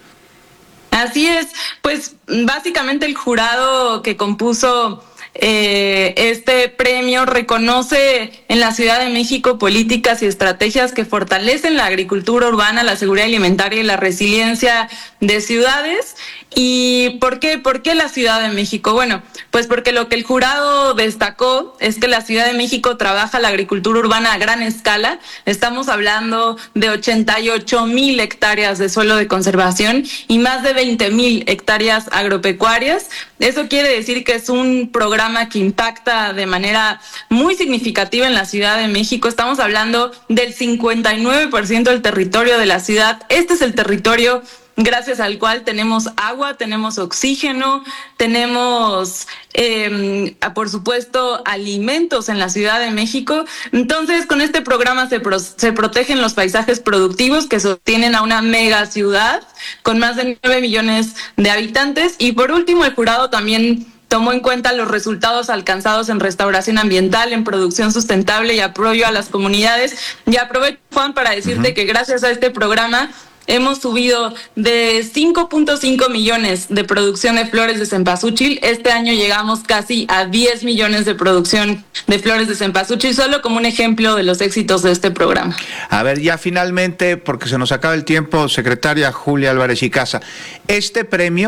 Así es, pues básicamente el jurado que compuso Eh, este premio reconoce en la Ciudad de México políticas y estrategias que fortalecen la agricultura urbana, la seguridad alimentaria y la resiliencia de ciudades. ¿Y por qué? ¿Por qué la Ciudad de México? Bueno, pues porque lo que el jurado destacó es que la Ciudad de México trabaja la agricultura urbana a gran escala. Estamos hablando de ochenta y ocho mil hectáreas de suelo de conservación y más de veinte mil hectáreas agropecuarias. Eso quiere decir que es un programa que impacta de manera muy significativa en la Ciudad de México. Estamos hablando del cincuenta y nueve por ciento del territorio de la ciudad. Este es el territorio gracias al cual tenemos agua, tenemos oxígeno, tenemos, eh, por supuesto, alimentos en la Ciudad de México. Entonces, con este programa se, pro- se protegen los paisajes productivos que sostienen a una mega ciudad con más de nueve millones de habitantes. Y por último, el jurado también tomó en cuenta los resultados alcanzados en restauración ambiental, en producción sustentable y apoyo a las comunidades. Y aprovecho, Juan, para decirte uh-huh. que gracias a este programa hemos subido de cinco punto cinco millones de producción de flores de cempasúchil. Este año llegamos casi a diez millones de producción de flores de cempasúchil, solo como un ejemplo de los éxitos de este programa. A ver, ya finalmente, porque se nos acaba el tiempo, secretaria Julia Álvarez y Casa, este premio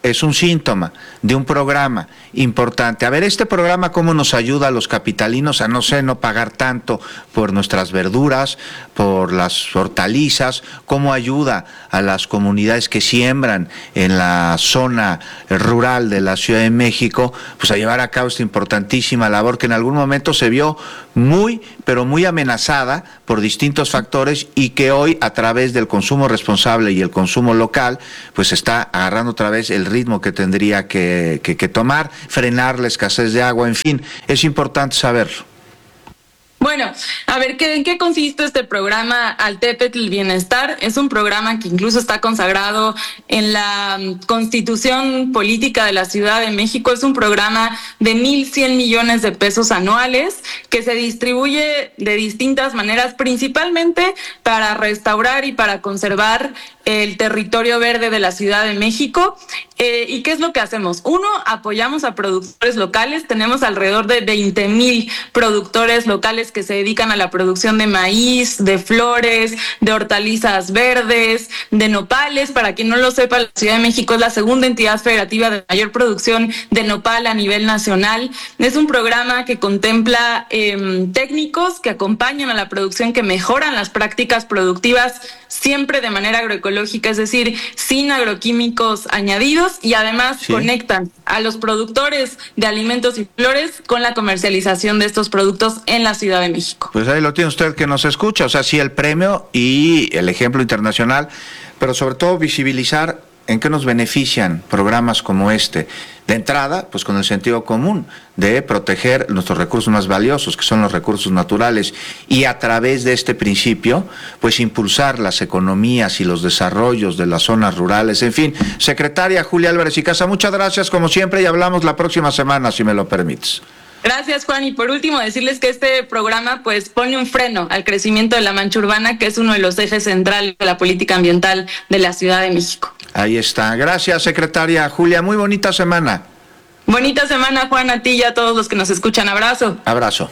es un síntoma de un programa importante. A ver, este programa cómo nos ayuda a los capitalinos a, no sé, no pagar tanto por nuestras verduras, por las hortalizas, cómo ayuda a las comunidades que siembran en la zona rural de la Ciudad de México, pues a llevar a cabo esta importantísima labor que en algún momento se vio muy, pero muy amenazada por distintos factores y que hoy, a través del consumo responsable y el consumo local, pues está agarrando otra vez el ritmo que tendría que, que, que tomar, frenar la escasez de agua, en fin, es importante saberlo. Bueno, a ver, ¿qué, ¿en qué consiste este programa Altépetl Bienestar? Es un programa que incluso está consagrado en la Constitución Política de la Ciudad de México. Es un programa de mil cien millones de pesos anuales que se distribuye de distintas maneras, principalmente para restaurar y para conservar el territorio verde de la Ciudad de México. Eh, ¿Y qué es lo que hacemos? Uno, apoyamos a productores locales. Tenemos alrededor de veinte mil productores locales que se dedican a la producción de maíz, de flores, de hortalizas verdes, de nopales. Para quien no lo sepa, la Ciudad de México es la segunda entidad federativa de mayor producción de nopal a nivel nacional. Es un programa que contempla eh, técnicos que acompañan a la producción, que mejoran las prácticas productivas siempre de manera agroecológica, es decir, sin agroquímicos añadidos, y además sí. conectan a los productores de alimentos y flores con la comercialización de estos productos en la Ciudad de México. Pues ahí lo tiene usted que nos escucha, o sea, sí el premio y el ejemplo internacional, pero sobre todo visibilizar en qué nos benefician programas como este. De entrada, pues con el sentido común de proteger nuestros recursos más valiosos, que son los recursos naturales, y a través de este principio, pues impulsar las economías y los desarrollos de las zonas rurales. En fin, secretaria Julia Álvarez y Casa, muchas gracias como siempre y hablamos la próxima semana, si me lo permites. Gracias, Juan. Y por último, decirles que este programa pues pone un freno al crecimiento de la mancha urbana, que es uno de los ejes centrales de la política ambiental de la Ciudad de México. Ahí está. Gracias, secretaria Julia. Muy bonita semana. Bonita semana, Juan, a ti y a todos los que nos escuchan. Abrazo. Abrazo.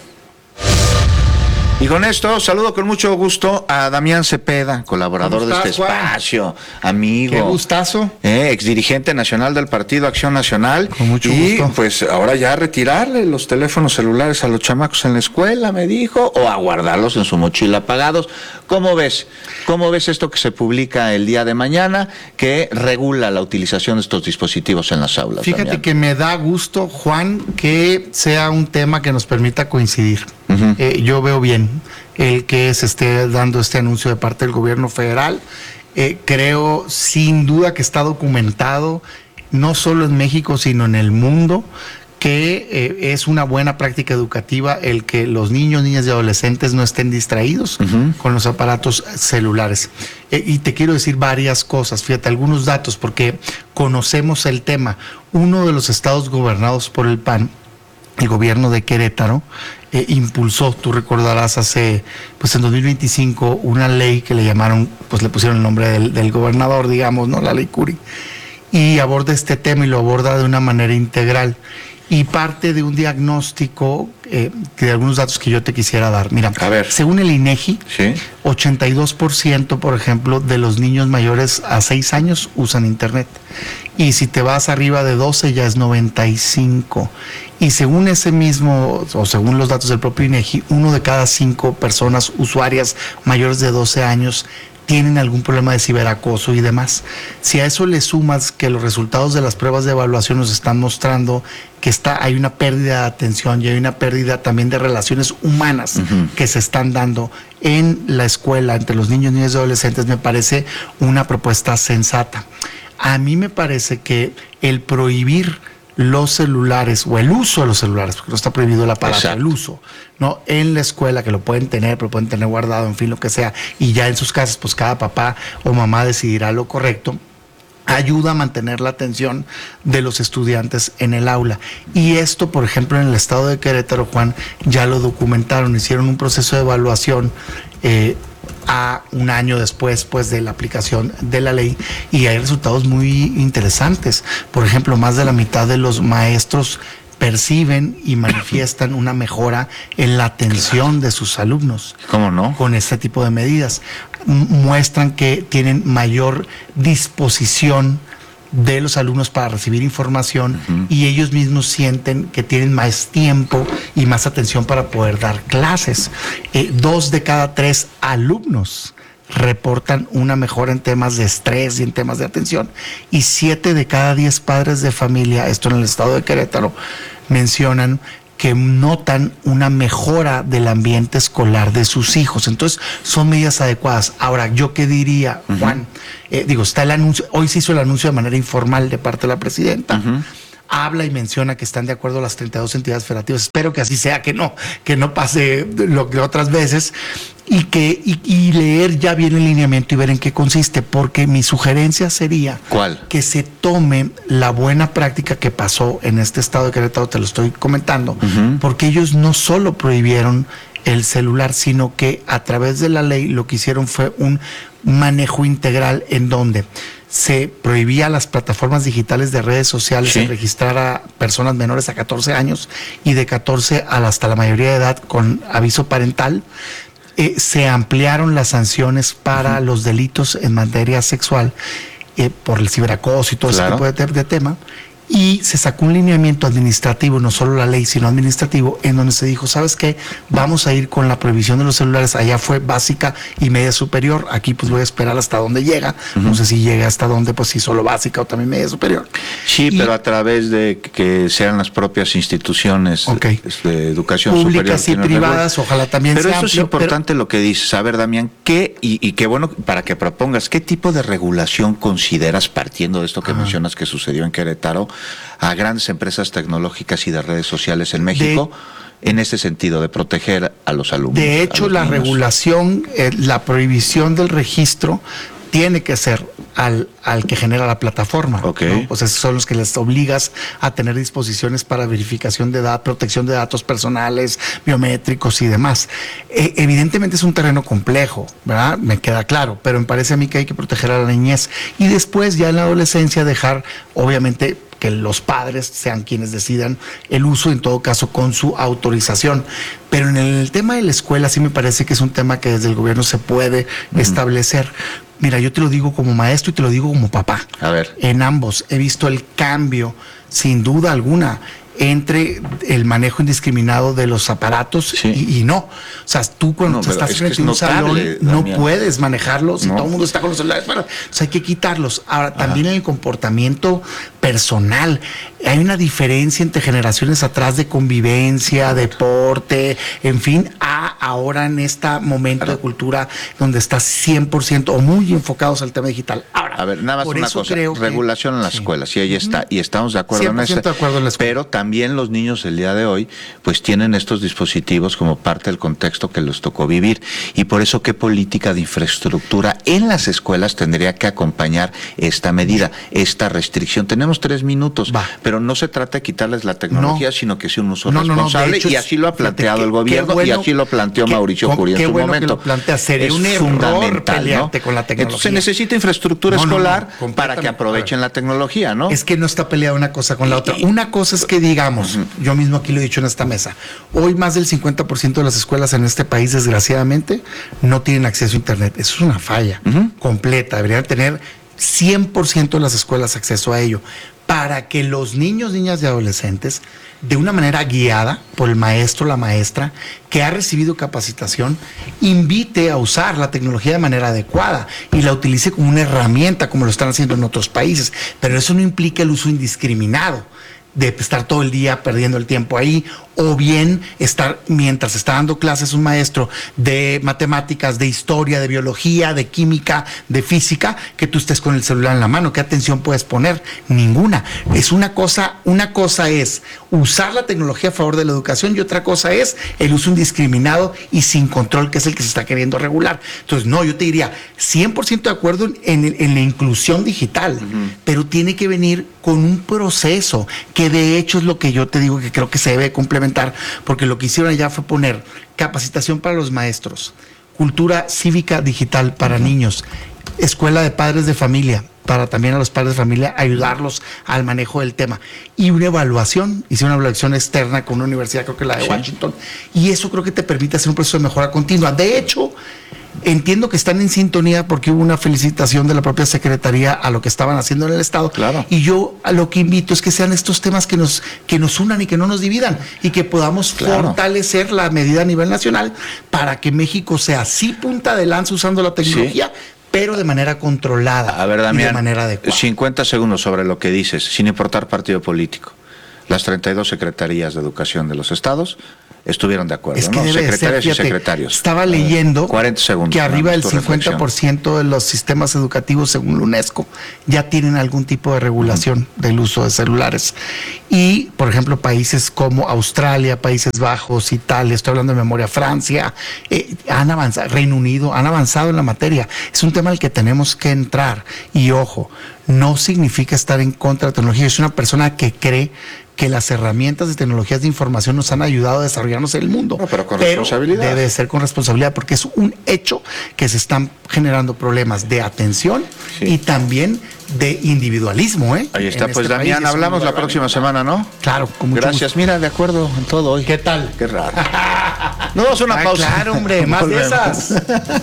Y con esto saludo con mucho gusto a Damián Cepeda, colaborador de este espacio, amigo. Qué gustazo. Eh, exdirigente nacional del Partido Acción Nacional. Con mucho y, gusto. pues ahora ya retirarle los teléfonos celulares a los chamacos en la escuela, me dijo, o a guardarlos en su mochila apagados. ¿Cómo ves? ¿Cómo ves esto que se publica el día de mañana, que regula la utilización de estos dispositivos en las aulas? Fíjate, Damián, que me da gusto, Juan, que sea un tema que nos permita coincidir. Uh-huh. Eh, yo veo bien el que se esté dando este anuncio de parte del gobierno federal. Eh, creo sin duda que está documentado, no solo en México, sino en el mundo, que eh, es una buena práctica educativa el que los niños, niñas y adolescentes no estén distraídos uh-huh. con los aparatos celulares. Eh, y te quiero decir varias cosas, fíjate, algunos datos, porque conocemos el tema. Uno de los estados gobernados por el P A N, el gobierno de Querétaro, eh, impulsó, tú recordarás, hace, pues en dos mil veinticinco, una ley que le llamaron, pues le pusieron el nombre del, del gobernador, digamos, ¿no? La ley Curi, y aborda este tema y lo aborda de una manera integral. Y parte de un diagnóstico eh, de algunos datos que yo te quisiera dar. Mira, a ver, según el INEGI, ¿sí? ochenta y dos por ciento, por ejemplo, de los niños mayores a seis años usan internet. Y si te vas arriba de doce ya es noventa y cinco. Y según ese mismo, o según los datos del propio INEGI, uno de cada cinco personas usuarias mayores de doce años tienen algún problema de ciberacoso y demás. Si a eso le sumas que los resultados de las pruebas de evaluación nos están mostrando que está, hay una pérdida de atención y hay una pérdida también de relaciones humanas uh-huh. que se están dando en la escuela entre los niños, niñas y adolescentes, me parece una propuesta sensata. A mí me parece que el prohibir los celulares o el uso de los celulares, porque no está prohibido la palabra, el uso, ¿no? En la escuela, que lo pueden tener, pero pueden tener guardado, en fin, lo que sea, y ya en sus casas, pues cada papá o mamá decidirá lo correcto, ayuda a mantener la atención de los estudiantes en el aula. Y esto, por ejemplo, en el estado de Querétaro, Juan, ya lo documentaron, hicieron un proceso de evaluación eh, a un año después pues de la aplicación de la ley, y hay resultados muy interesantes. Por ejemplo, más de la mitad de los maestros perciben y manifiestan una mejora en la atención de sus alumnos. ¿Cómo no? Con este tipo de medidas. M- muestran que tienen mayor disposición de los alumnos para recibir información uh-huh. y ellos mismos sienten que tienen más tiempo y más atención para poder dar clases. Eh, dos de cada tres alumnos reportan una mejora en temas de estrés y en temas de atención, y siete de cada diez padres de familia, esto en el estado de Querétaro, mencionan que notan una mejora del ambiente escolar de sus hijos. Entonces, son medidas adecuadas. Ahora, ¿yo qué diría, Juan? Uh-huh. Eh, digo, está el anuncio, hoy se hizo el anuncio de manera informal de parte de la presidenta. Uh-huh. Habla y menciona que están de acuerdo las treinta y dos entidades federativas. Espero que así sea, que no, que no pase lo que otras veces, y que y, y leer ya bien el lineamiento y ver en qué consiste, porque mi sugerencia sería ¿Cuál? Que se tome la buena práctica que pasó en este estado de Querétaro, te lo estoy comentando, uh-huh. porque ellos no solo prohibieron el celular, sino que a través de la ley lo que hicieron fue un manejo integral en donde se prohibía a las plataformas digitales de redes sociales sí. registrar a personas menores a catorce años y de catorce a hasta la mayoría de edad con aviso parental. Eh, se ampliaron las sanciones para uh-huh. los delitos en materia sexual eh, por el ciberacoso y todo claro. ese tipo de, de tema. Y se sacó un lineamiento administrativo, no solo la ley, sino administrativo, en donde se dijo, ¿sabes qué? Vamos a ir con la prohibición de los celulares. Allá fue básica y media superior. Aquí pues voy a esperar hasta donde llega. Uh-huh. No sé si llega hasta donde, pues si solo básica o también media superior. Sí, y, pero a través de que sean las propias instituciones okay. de, de educación públicas superior. Públicas y privadas, amplio. Ojalá también pero sea eso amplio, es importante pero... lo que dices. A ver, Damián, ¿qué, y, y qué bueno para que propongas, qué tipo de regulación consideras, partiendo de esto que uh-huh. mencionas que sucedió en Querétaro, a grandes empresas tecnológicas y de redes sociales en México de, en ese sentido de proteger a los alumnos? De hecho, la niños. regulación, eh, la prohibición del registro tiene que ser al, al que genera la plataforma. Okay. ¿no? O sea, son los que les obligas a tener disposiciones para verificación de datos, protección de datos personales, biométricos y demás. Eh, evidentemente es un terreno complejo, ¿verdad? Me queda claro, pero me parece a mí que hay que proteger a la niñez. Y después, ya en la adolescencia, dejar, obviamente, que los padres sean quienes decidan el uso, en todo caso con su autorización. Pero en el tema de la escuela sí me parece que es un tema que desde el gobierno se puede uh-huh. establecer. Mira, yo te lo digo como maestro y te lo digo como papá. A ver. En ambos he visto el cambio, sin duda alguna, entre el manejo indiscriminado de los aparatos sí. y, y no. O sea, tú cuando no, estás frente a un salón no Damián. puedes manejarlos, no. y todo el mundo está con los celulares. Bueno, o sea, hay que quitarlos. Ahora, también en el comportamiento personal, hay una diferencia entre generaciones atrás de convivencia, deporte, en fin, a ahora en este momento claro. de cultura donde está cien por ciento o muy enfocados al tema digital. Ahora, a ver, nada más una cosa, regulación que, en las sí. escuelas, y ahí está, y estamos de acuerdo en eso. De acuerdo en la escuela. Pero también los niños el día de hoy pues tienen estos dispositivos como parte del contexto que les tocó vivir, y por eso qué política de infraestructura en las escuelas tendría que acompañar esta medida, esta restricción. Tenemos tres minutos, Va. pero no se trata de quitarles la tecnología, no. sino que sea un uso no, responsable, no, no, hecho, y así lo ha planteado qué, el gobierno bueno, y así lo planteó qué, Mauricio Curi en su bueno momento. Que lo plantea, sería es un error pelearte ¿no? con la tecnología. Entonces se necesita infraestructura no, escolar no, no, para que aprovechen la tecnología, ¿no? Es que no está peleada una cosa con la otra. Una cosa es que digamos, uh-huh. yo mismo aquí lo he dicho en esta mesa, hoy más del cincuenta por ciento de las escuelas en este país, desgraciadamente, no tienen acceso a internet. Eso es una falla uh-huh. completa. Deberían tener cien por ciento de las escuelas acceso a ello, para que los niños, niñas y adolescentes, de una manera guiada por el maestro o la maestra que ha recibido capacitación, invite a usar la tecnología de manera adecuada y la utilice como una herramienta, como lo están haciendo en otros países. Pero eso no implica el uso indiscriminado de estar todo el día perdiendo el tiempo ahí, o bien estar, mientras está dando clases un maestro de matemáticas, de historia, de biología, de química, de física, que tú estés con el celular en la mano. ¿Qué atención puedes poner? Ninguna. Es una cosa, una cosa es usar la tecnología a favor de la educación y otra cosa es el uso indiscriminado y sin control, que es el que se está queriendo regular. Entonces, no, yo te diría cien por ciento de acuerdo en, en, en la inclusión digital, uh-huh. pero tiene que venir con un proceso, que de hecho es lo que yo te digo que creo que se debe complementar, porque lo que hicieron allá fue poner capacitación para los maestros, cultura cívica digital para uh-huh. niños, escuela de padres de familia, para también a los padres de familia ayudarlos al manejo del tema, y una evaluación, hice una evaluación externa con una universidad, creo que la de sí. Washington, y eso creo que te permite hacer un proceso de mejora continua. De hecho, entiendo que están en sintonía porque hubo una felicitación de la propia Secretaría a lo que estaban haciendo en el Estado. Claro. Y yo a lo que invito es que sean estos temas que nos, que nos unan y que no nos dividan y que podamos Claro. fortalecer la medida a nivel nacional para que México sea sí punta de lanza usando la tecnología, sí, pero de manera controlada. A ver, Damián, y de manera adecuada. cincuenta segundos sobre lo que dices, sin importar partido político. Las treinta y dos secretarías de educación de los estados estuvieron de acuerdo, Es que ¿no? debe de Secretarias ser, y fíjate, secretarios. Estaba leyendo cuarenta segundos, que arriba del tu cincuenta por ciento de los sistemas educativos, según la UNESCO, ya tienen algún tipo de regulación uh-huh. del uso de celulares. Y, por ejemplo, países como Australia, Países Bajos, Italia, estoy hablando de memoria, Francia, eh, han avanzado, Reino Unido, han avanzado en la materia. Es un tema al que tenemos que entrar. Y ojo, no significa estar en contra de la tecnología. Es una persona que cree que las herramientas de tecnologías de información nos han ayudado a desarrollarnos en el mundo. No, pero con pero responsabilidad. Debe ser con responsabilidad, porque es un hecho que se están generando problemas de atención sí. y también de individualismo. ¿eh? Ahí está, en pues este Damián, hablamos la próxima semana, ¿no? Claro, con mucho Gracias, gusto. Mira, de acuerdo en todo hoy. ¿Qué tal? Qué raro. No, vamos a una ah, pausa. Claro, hombre, más de esas.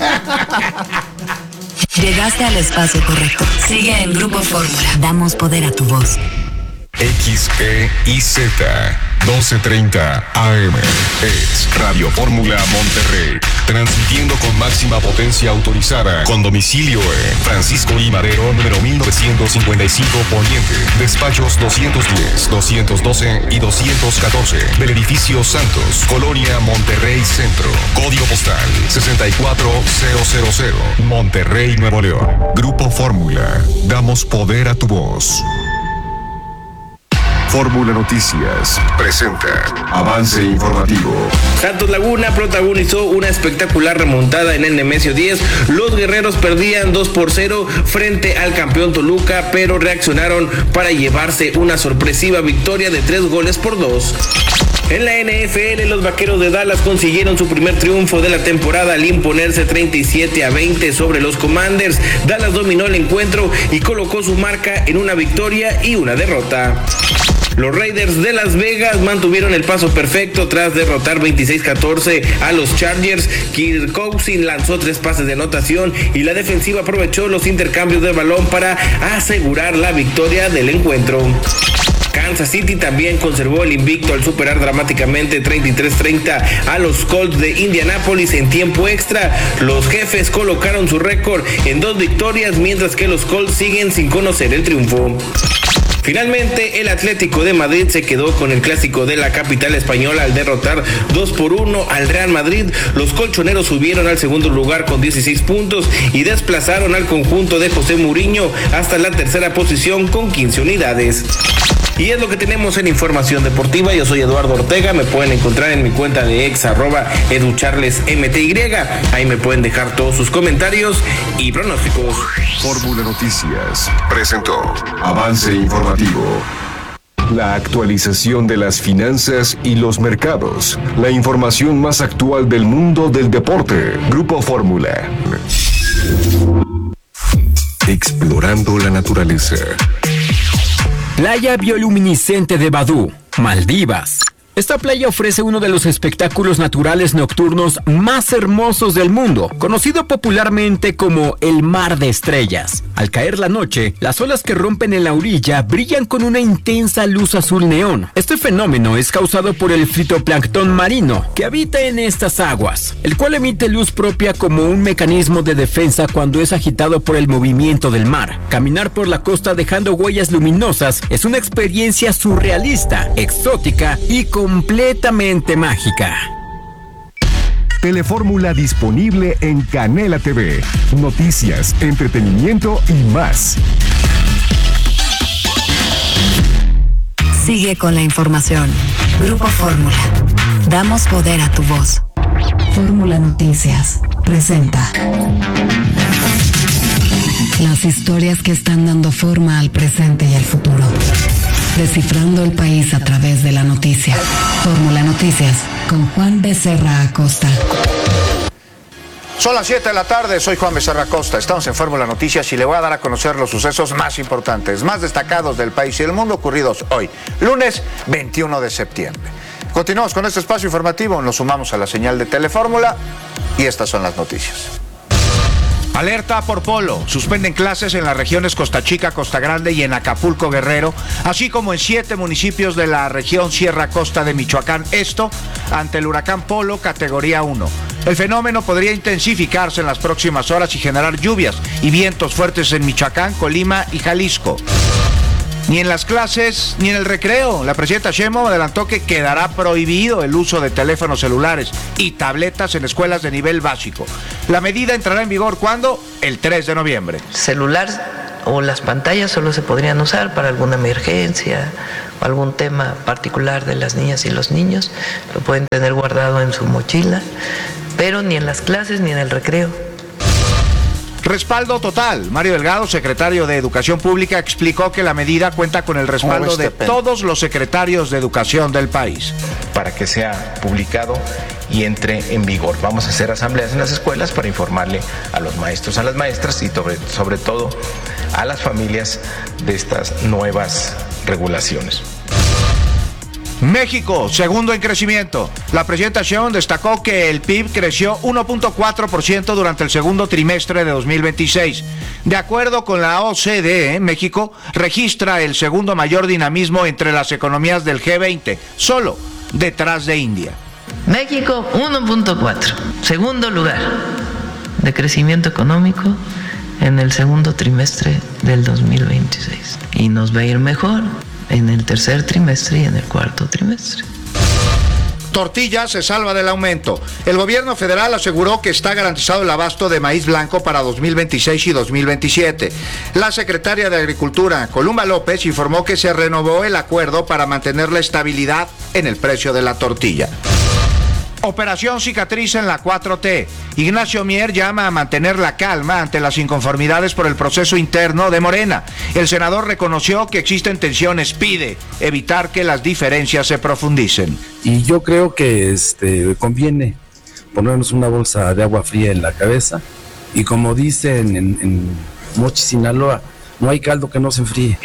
Llegaste al espacio correcto. Sigue en Grupo Fórmula. Damos poder a tu voz. X E I Z doce treinta A M es Radio Fórmula Monterrey, transmitiendo con máxima potencia autorizada, con domicilio en Francisco I. Madero, número mil novecientos cincuenta y cinco Poniente, despachos doscientos diez, doscientos doce y doscientos catorce, del edificio Santos, Colonia Monterrey Centro, código postal sesenta y cuatro mil, Monterrey, Nuevo León. Grupo Fórmula, damos poder a tu voz. Fórmula Noticias presenta avance informativo. Santos Laguna protagonizó una espectacular remontada en el Nemesio diez. Los guerreros perdían dos por cero frente al campeón Toluca, pero reaccionaron para llevarse una sorpresiva victoria de tres goles por dos. En la N F L, los Vaqueros de Dallas consiguieron su primer triunfo de la temporada al imponerse treinta y siete a veinte sobre los Commanders. Dallas dominó el encuentro y colocó su marca en una victoria y una derrota. Los Raiders de Las Vegas mantuvieron el paso perfecto tras derrotar veintiséis catorce a los Chargers. Kirk Cousins lanzó tres pases de anotación y la defensiva aprovechó los intercambios de balón para asegurar la victoria del encuentro. Kansas City también conservó el invicto al superar dramáticamente treinta y tres treinta a los Colts de Indianápolis en tiempo extra. Los jefes colocaron su récord en dos victorias, mientras que los Colts siguen sin conocer el triunfo. Finalmente, el Atlético de Madrid se quedó con el clásico de la capital española al derrotar dos por uno al Real Madrid. Los colchoneros subieron al segundo lugar con dieciséis puntos y desplazaron al conjunto de José Mourinho hasta la tercera posición con quince unidades. Y es lo que tenemos en información deportiva. Yo soy Eduardo Ortega. Me pueden encontrar en mi cuenta de ex arroba educharlesmty. Ahí me pueden dejar todos sus comentarios y pronósticos. Fórmula Noticias presentó avance informativo. La actualización de las finanzas y los mercados. La información más actual del mundo del deporte. Grupo Fórmula. Explorando la naturaleza. Playa bioluminiscente de Badú, Maldivas. Esta playa ofrece uno de los espectáculos naturales nocturnos más hermosos del mundo, conocido popularmente como el Mar de Estrellas. Al caer la noche, las olas que rompen en la orilla brillan con una intensa luz azul neón. Este fenómeno es causado por el fitoplancton marino que habita en estas aguas, el cual emite luz propia como un mecanismo de defensa cuando es agitado por el movimiento del mar. Caminar por la costa dejando huellas luminosas es una experiencia surrealista, exótica y completamente mágica. Telefórmula disponible en Canela T V. Noticias, entretenimiento y más. Sigue con la información. Grupo Fórmula. Damos poder a tu voz. Fórmula Noticias presenta las historias que están dando forma al presente y al futuro. Descifrando el país a través de la noticia. Fórmula Noticias con Juan Becerra Acosta. Son las siete de la tarde, soy Juan Becerra Acosta, estamos en Fórmula Noticias y le voy a dar a conocer los sucesos más importantes, más destacados del país y del mundo ocurridos hoy, lunes veintiuno de septiembre. Continuamos con este espacio informativo, nos sumamos a la señal de Telefórmula y estas son las noticias. Alerta por polo. Suspenden clases en las regiones Costa Chica, Costa Grande y en Acapulco, Guerrero, así como en siete municipios de la región Sierra Costa de Michoacán. Esto ante el huracán Polo categoría uno. El fenómeno podría intensificarse en las próximas horas y generar lluvias y vientos fuertes en Michoacán, Colima y Jalisco. Ni en las clases ni en el recreo. La presidenta Sheinbaum adelantó que quedará prohibido el uso de teléfonos celulares y tabletas en escuelas de nivel básico. La medida entrará en vigor ¿cuándo? El tres de noviembre. Celular o las pantallas solo se podrían usar para alguna emergencia o algún tema particular de las niñas y los niños. Lo pueden tener guardado en su mochila, pero ni en las clases ni en el recreo. Respaldo total. Mario Delgado, secretario de Educación Pública, explicó que la medida cuenta con el respaldo de todos los secretarios de educación del país. Para que sea publicado y entre en vigor. Vamos a hacer asambleas en las escuelas para informarle a los maestros, a las maestras y sobre, sobre todo a las familias de estas nuevas regulaciones. México, segundo en crecimiento. La presidenta Sheinbaum destacó que el P I B creció uno punto cuatro por ciento durante el segundo trimestre de dos mil veintiséis. De acuerdo con la O C D E, México registra el segundo mayor dinamismo entre las economías del G veinte, solo detrás de India. México uno punto cuatro, segundo lugar de crecimiento económico en el segundo trimestre del dos mil veintiséis. Y nos va a ir mejor en el tercer trimestre y en el cuarto trimestre. Tortilla se salva del aumento. El gobierno federal aseguró que está garantizado el abasto de maíz blanco para dos mil veintiséis y dos mil veintisiete. La secretaria de Agricultura, Columba López, informó que se renovó el acuerdo para mantener la estabilidad en el precio de la tortilla. Operación cicatriz en la cuatro T. Ignacio Mier llama a mantener la calma ante las inconformidades por el proceso interno de Morena. El senador reconoció que existen tensiones, pide evitar que las diferencias se profundicen. Y yo creo que este, conviene ponernos una bolsa de agua fría en la cabeza y como dicen en, en Mochi, Sinaloa, no hay caldo que no se enfríe.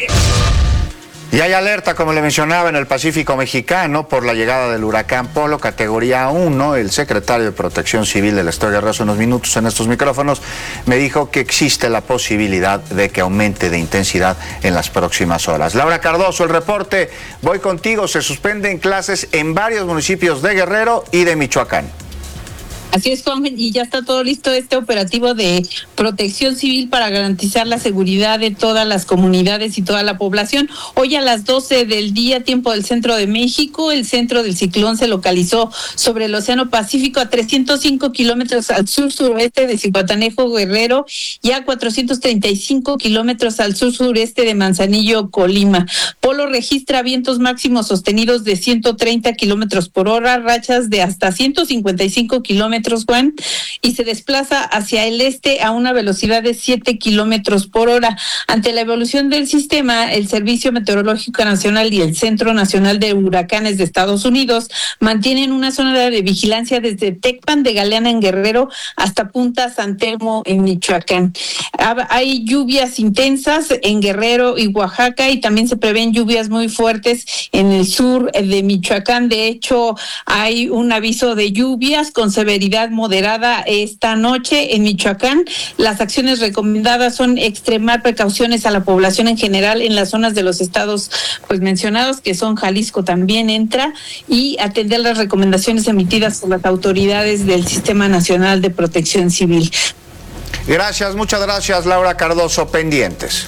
Y hay alerta, como le mencionaba, en el Pacífico mexicano por la llegada del huracán Polo, categoría uno. El secretario de Protección Civil del Estado de Guerrero hace unos minutos en estos micrófonos me dijo que existe la posibilidad de que aumente de intensidad en las próximas horas. Laura Cardoso, el reporte. Voy contigo. Se suspenden clases en varios municipios de Guerrero y de Michoacán. Así es, Juan, y ya está todo listo este operativo de protección civil para garantizar la seguridad de todas las comunidades y toda la población. Hoy a las doce del día, tiempo del centro de México, el centro del ciclón se localizó sobre el Océano Pacífico a trescientos cinco kilómetros al sur-suroeste de Zihuatanejo, Guerrero, y a cuatrocientos treinta y cinco kilómetros al sur-sureste de Manzanillo, Colima. Polo registra vientos máximos sostenidos de ciento treinta kilómetros por hora, rachas de hasta ciento cincuenta y cinco kilómetros, Juan, y se desplaza hacia el este a una velocidad de siete kilómetros por hora. Ante la evolución del sistema, el Servicio Meteorológico Nacional y el Centro Nacional de Huracanes de Estados Unidos mantienen una zona de vigilancia desde Tecpan de Galeana en Guerrero hasta Punta San Telmo en Michoacán. Hay lluvias intensas en Guerrero y Oaxaca y también se prevén lluvias muy fuertes en el sur de Michoacán. De hecho, hay un aviso de lluvias con severidad moderada esta noche en Michoacán. Las acciones recomendadas son extremar precauciones a la población en general en las zonas de los estados pues mencionados, que son Jalisco también entra, y atender las recomendaciones emitidas por las autoridades del Sistema Nacional de Protección Civil. Gracias, muchas gracias, Laura Cardoso, pendientes.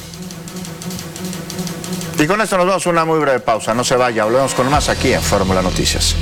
Y con esto nos vamos a una muy breve pausa. No se vaya, volvemos con más aquí en Fórmula Noticias.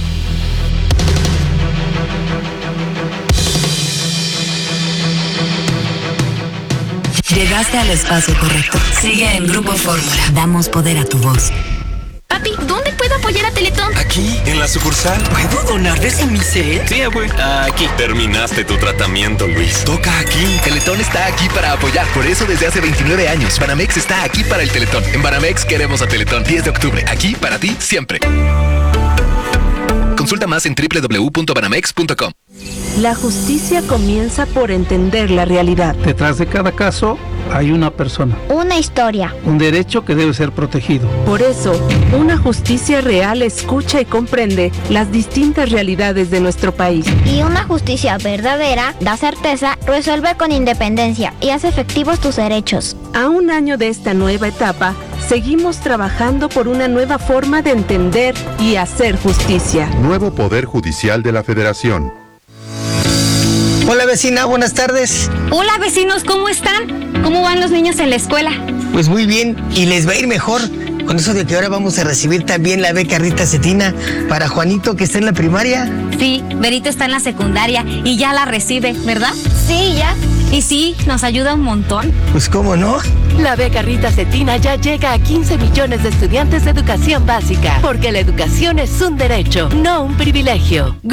Llegaste al espacio correcto. Sigue en Grupo Fórmula. Damos poder a tu voz. Papi, ¿dónde puedo apoyar a Teletón? Aquí, en la sucursal. ¿Puedo donar desde mi set? Sí, abue. Aquí. Terminaste tu tratamiento, Luis. Toca aquí. Teletón está aquí para apoyar. Por eso desde hace veintinueve años. Banamex está aquí para el Teletón. En Banamex queremos a Teletón. diez de octubre. Aquí para ti, siempre. Consulta más en doble u doble u doble u punto banamex punto com. La justicia comienza por entender la realidad. Detrás de cada caso hay una persona. Una historia. Un derecho que debe ser protegido. Por eso, una justicia real escucha y comprende las distintas realidades de nuestro país. Y una justicia verdadera da certeza, resuelve con independencia y hace efectivos tus derechos. A un año de esta nueva etapa, seguimos trabajando por una nueva forma de entender y hacer justicia. Nuevo Poder Judicial de la Federación. Hola vecina, buenas tardes. Hola vecinos, ¿cómo están? ¿Cómo van los niños en la escuela? Pues muy bien, y les va a ir mejor con eso de que ahora vamos a recibir también la beca Rita Cetina para Juanito, que está en la primaria. Sí, Berito está en la secundaria y ya la recibe, ¿verdad? Sí, ya. Y sí, nos ayuda un montón. Pues cómo no. La beca Rita Cetina ya llega a quince millones de estudiantes de educación básica, porque la educación es un derecho, no un privilegio.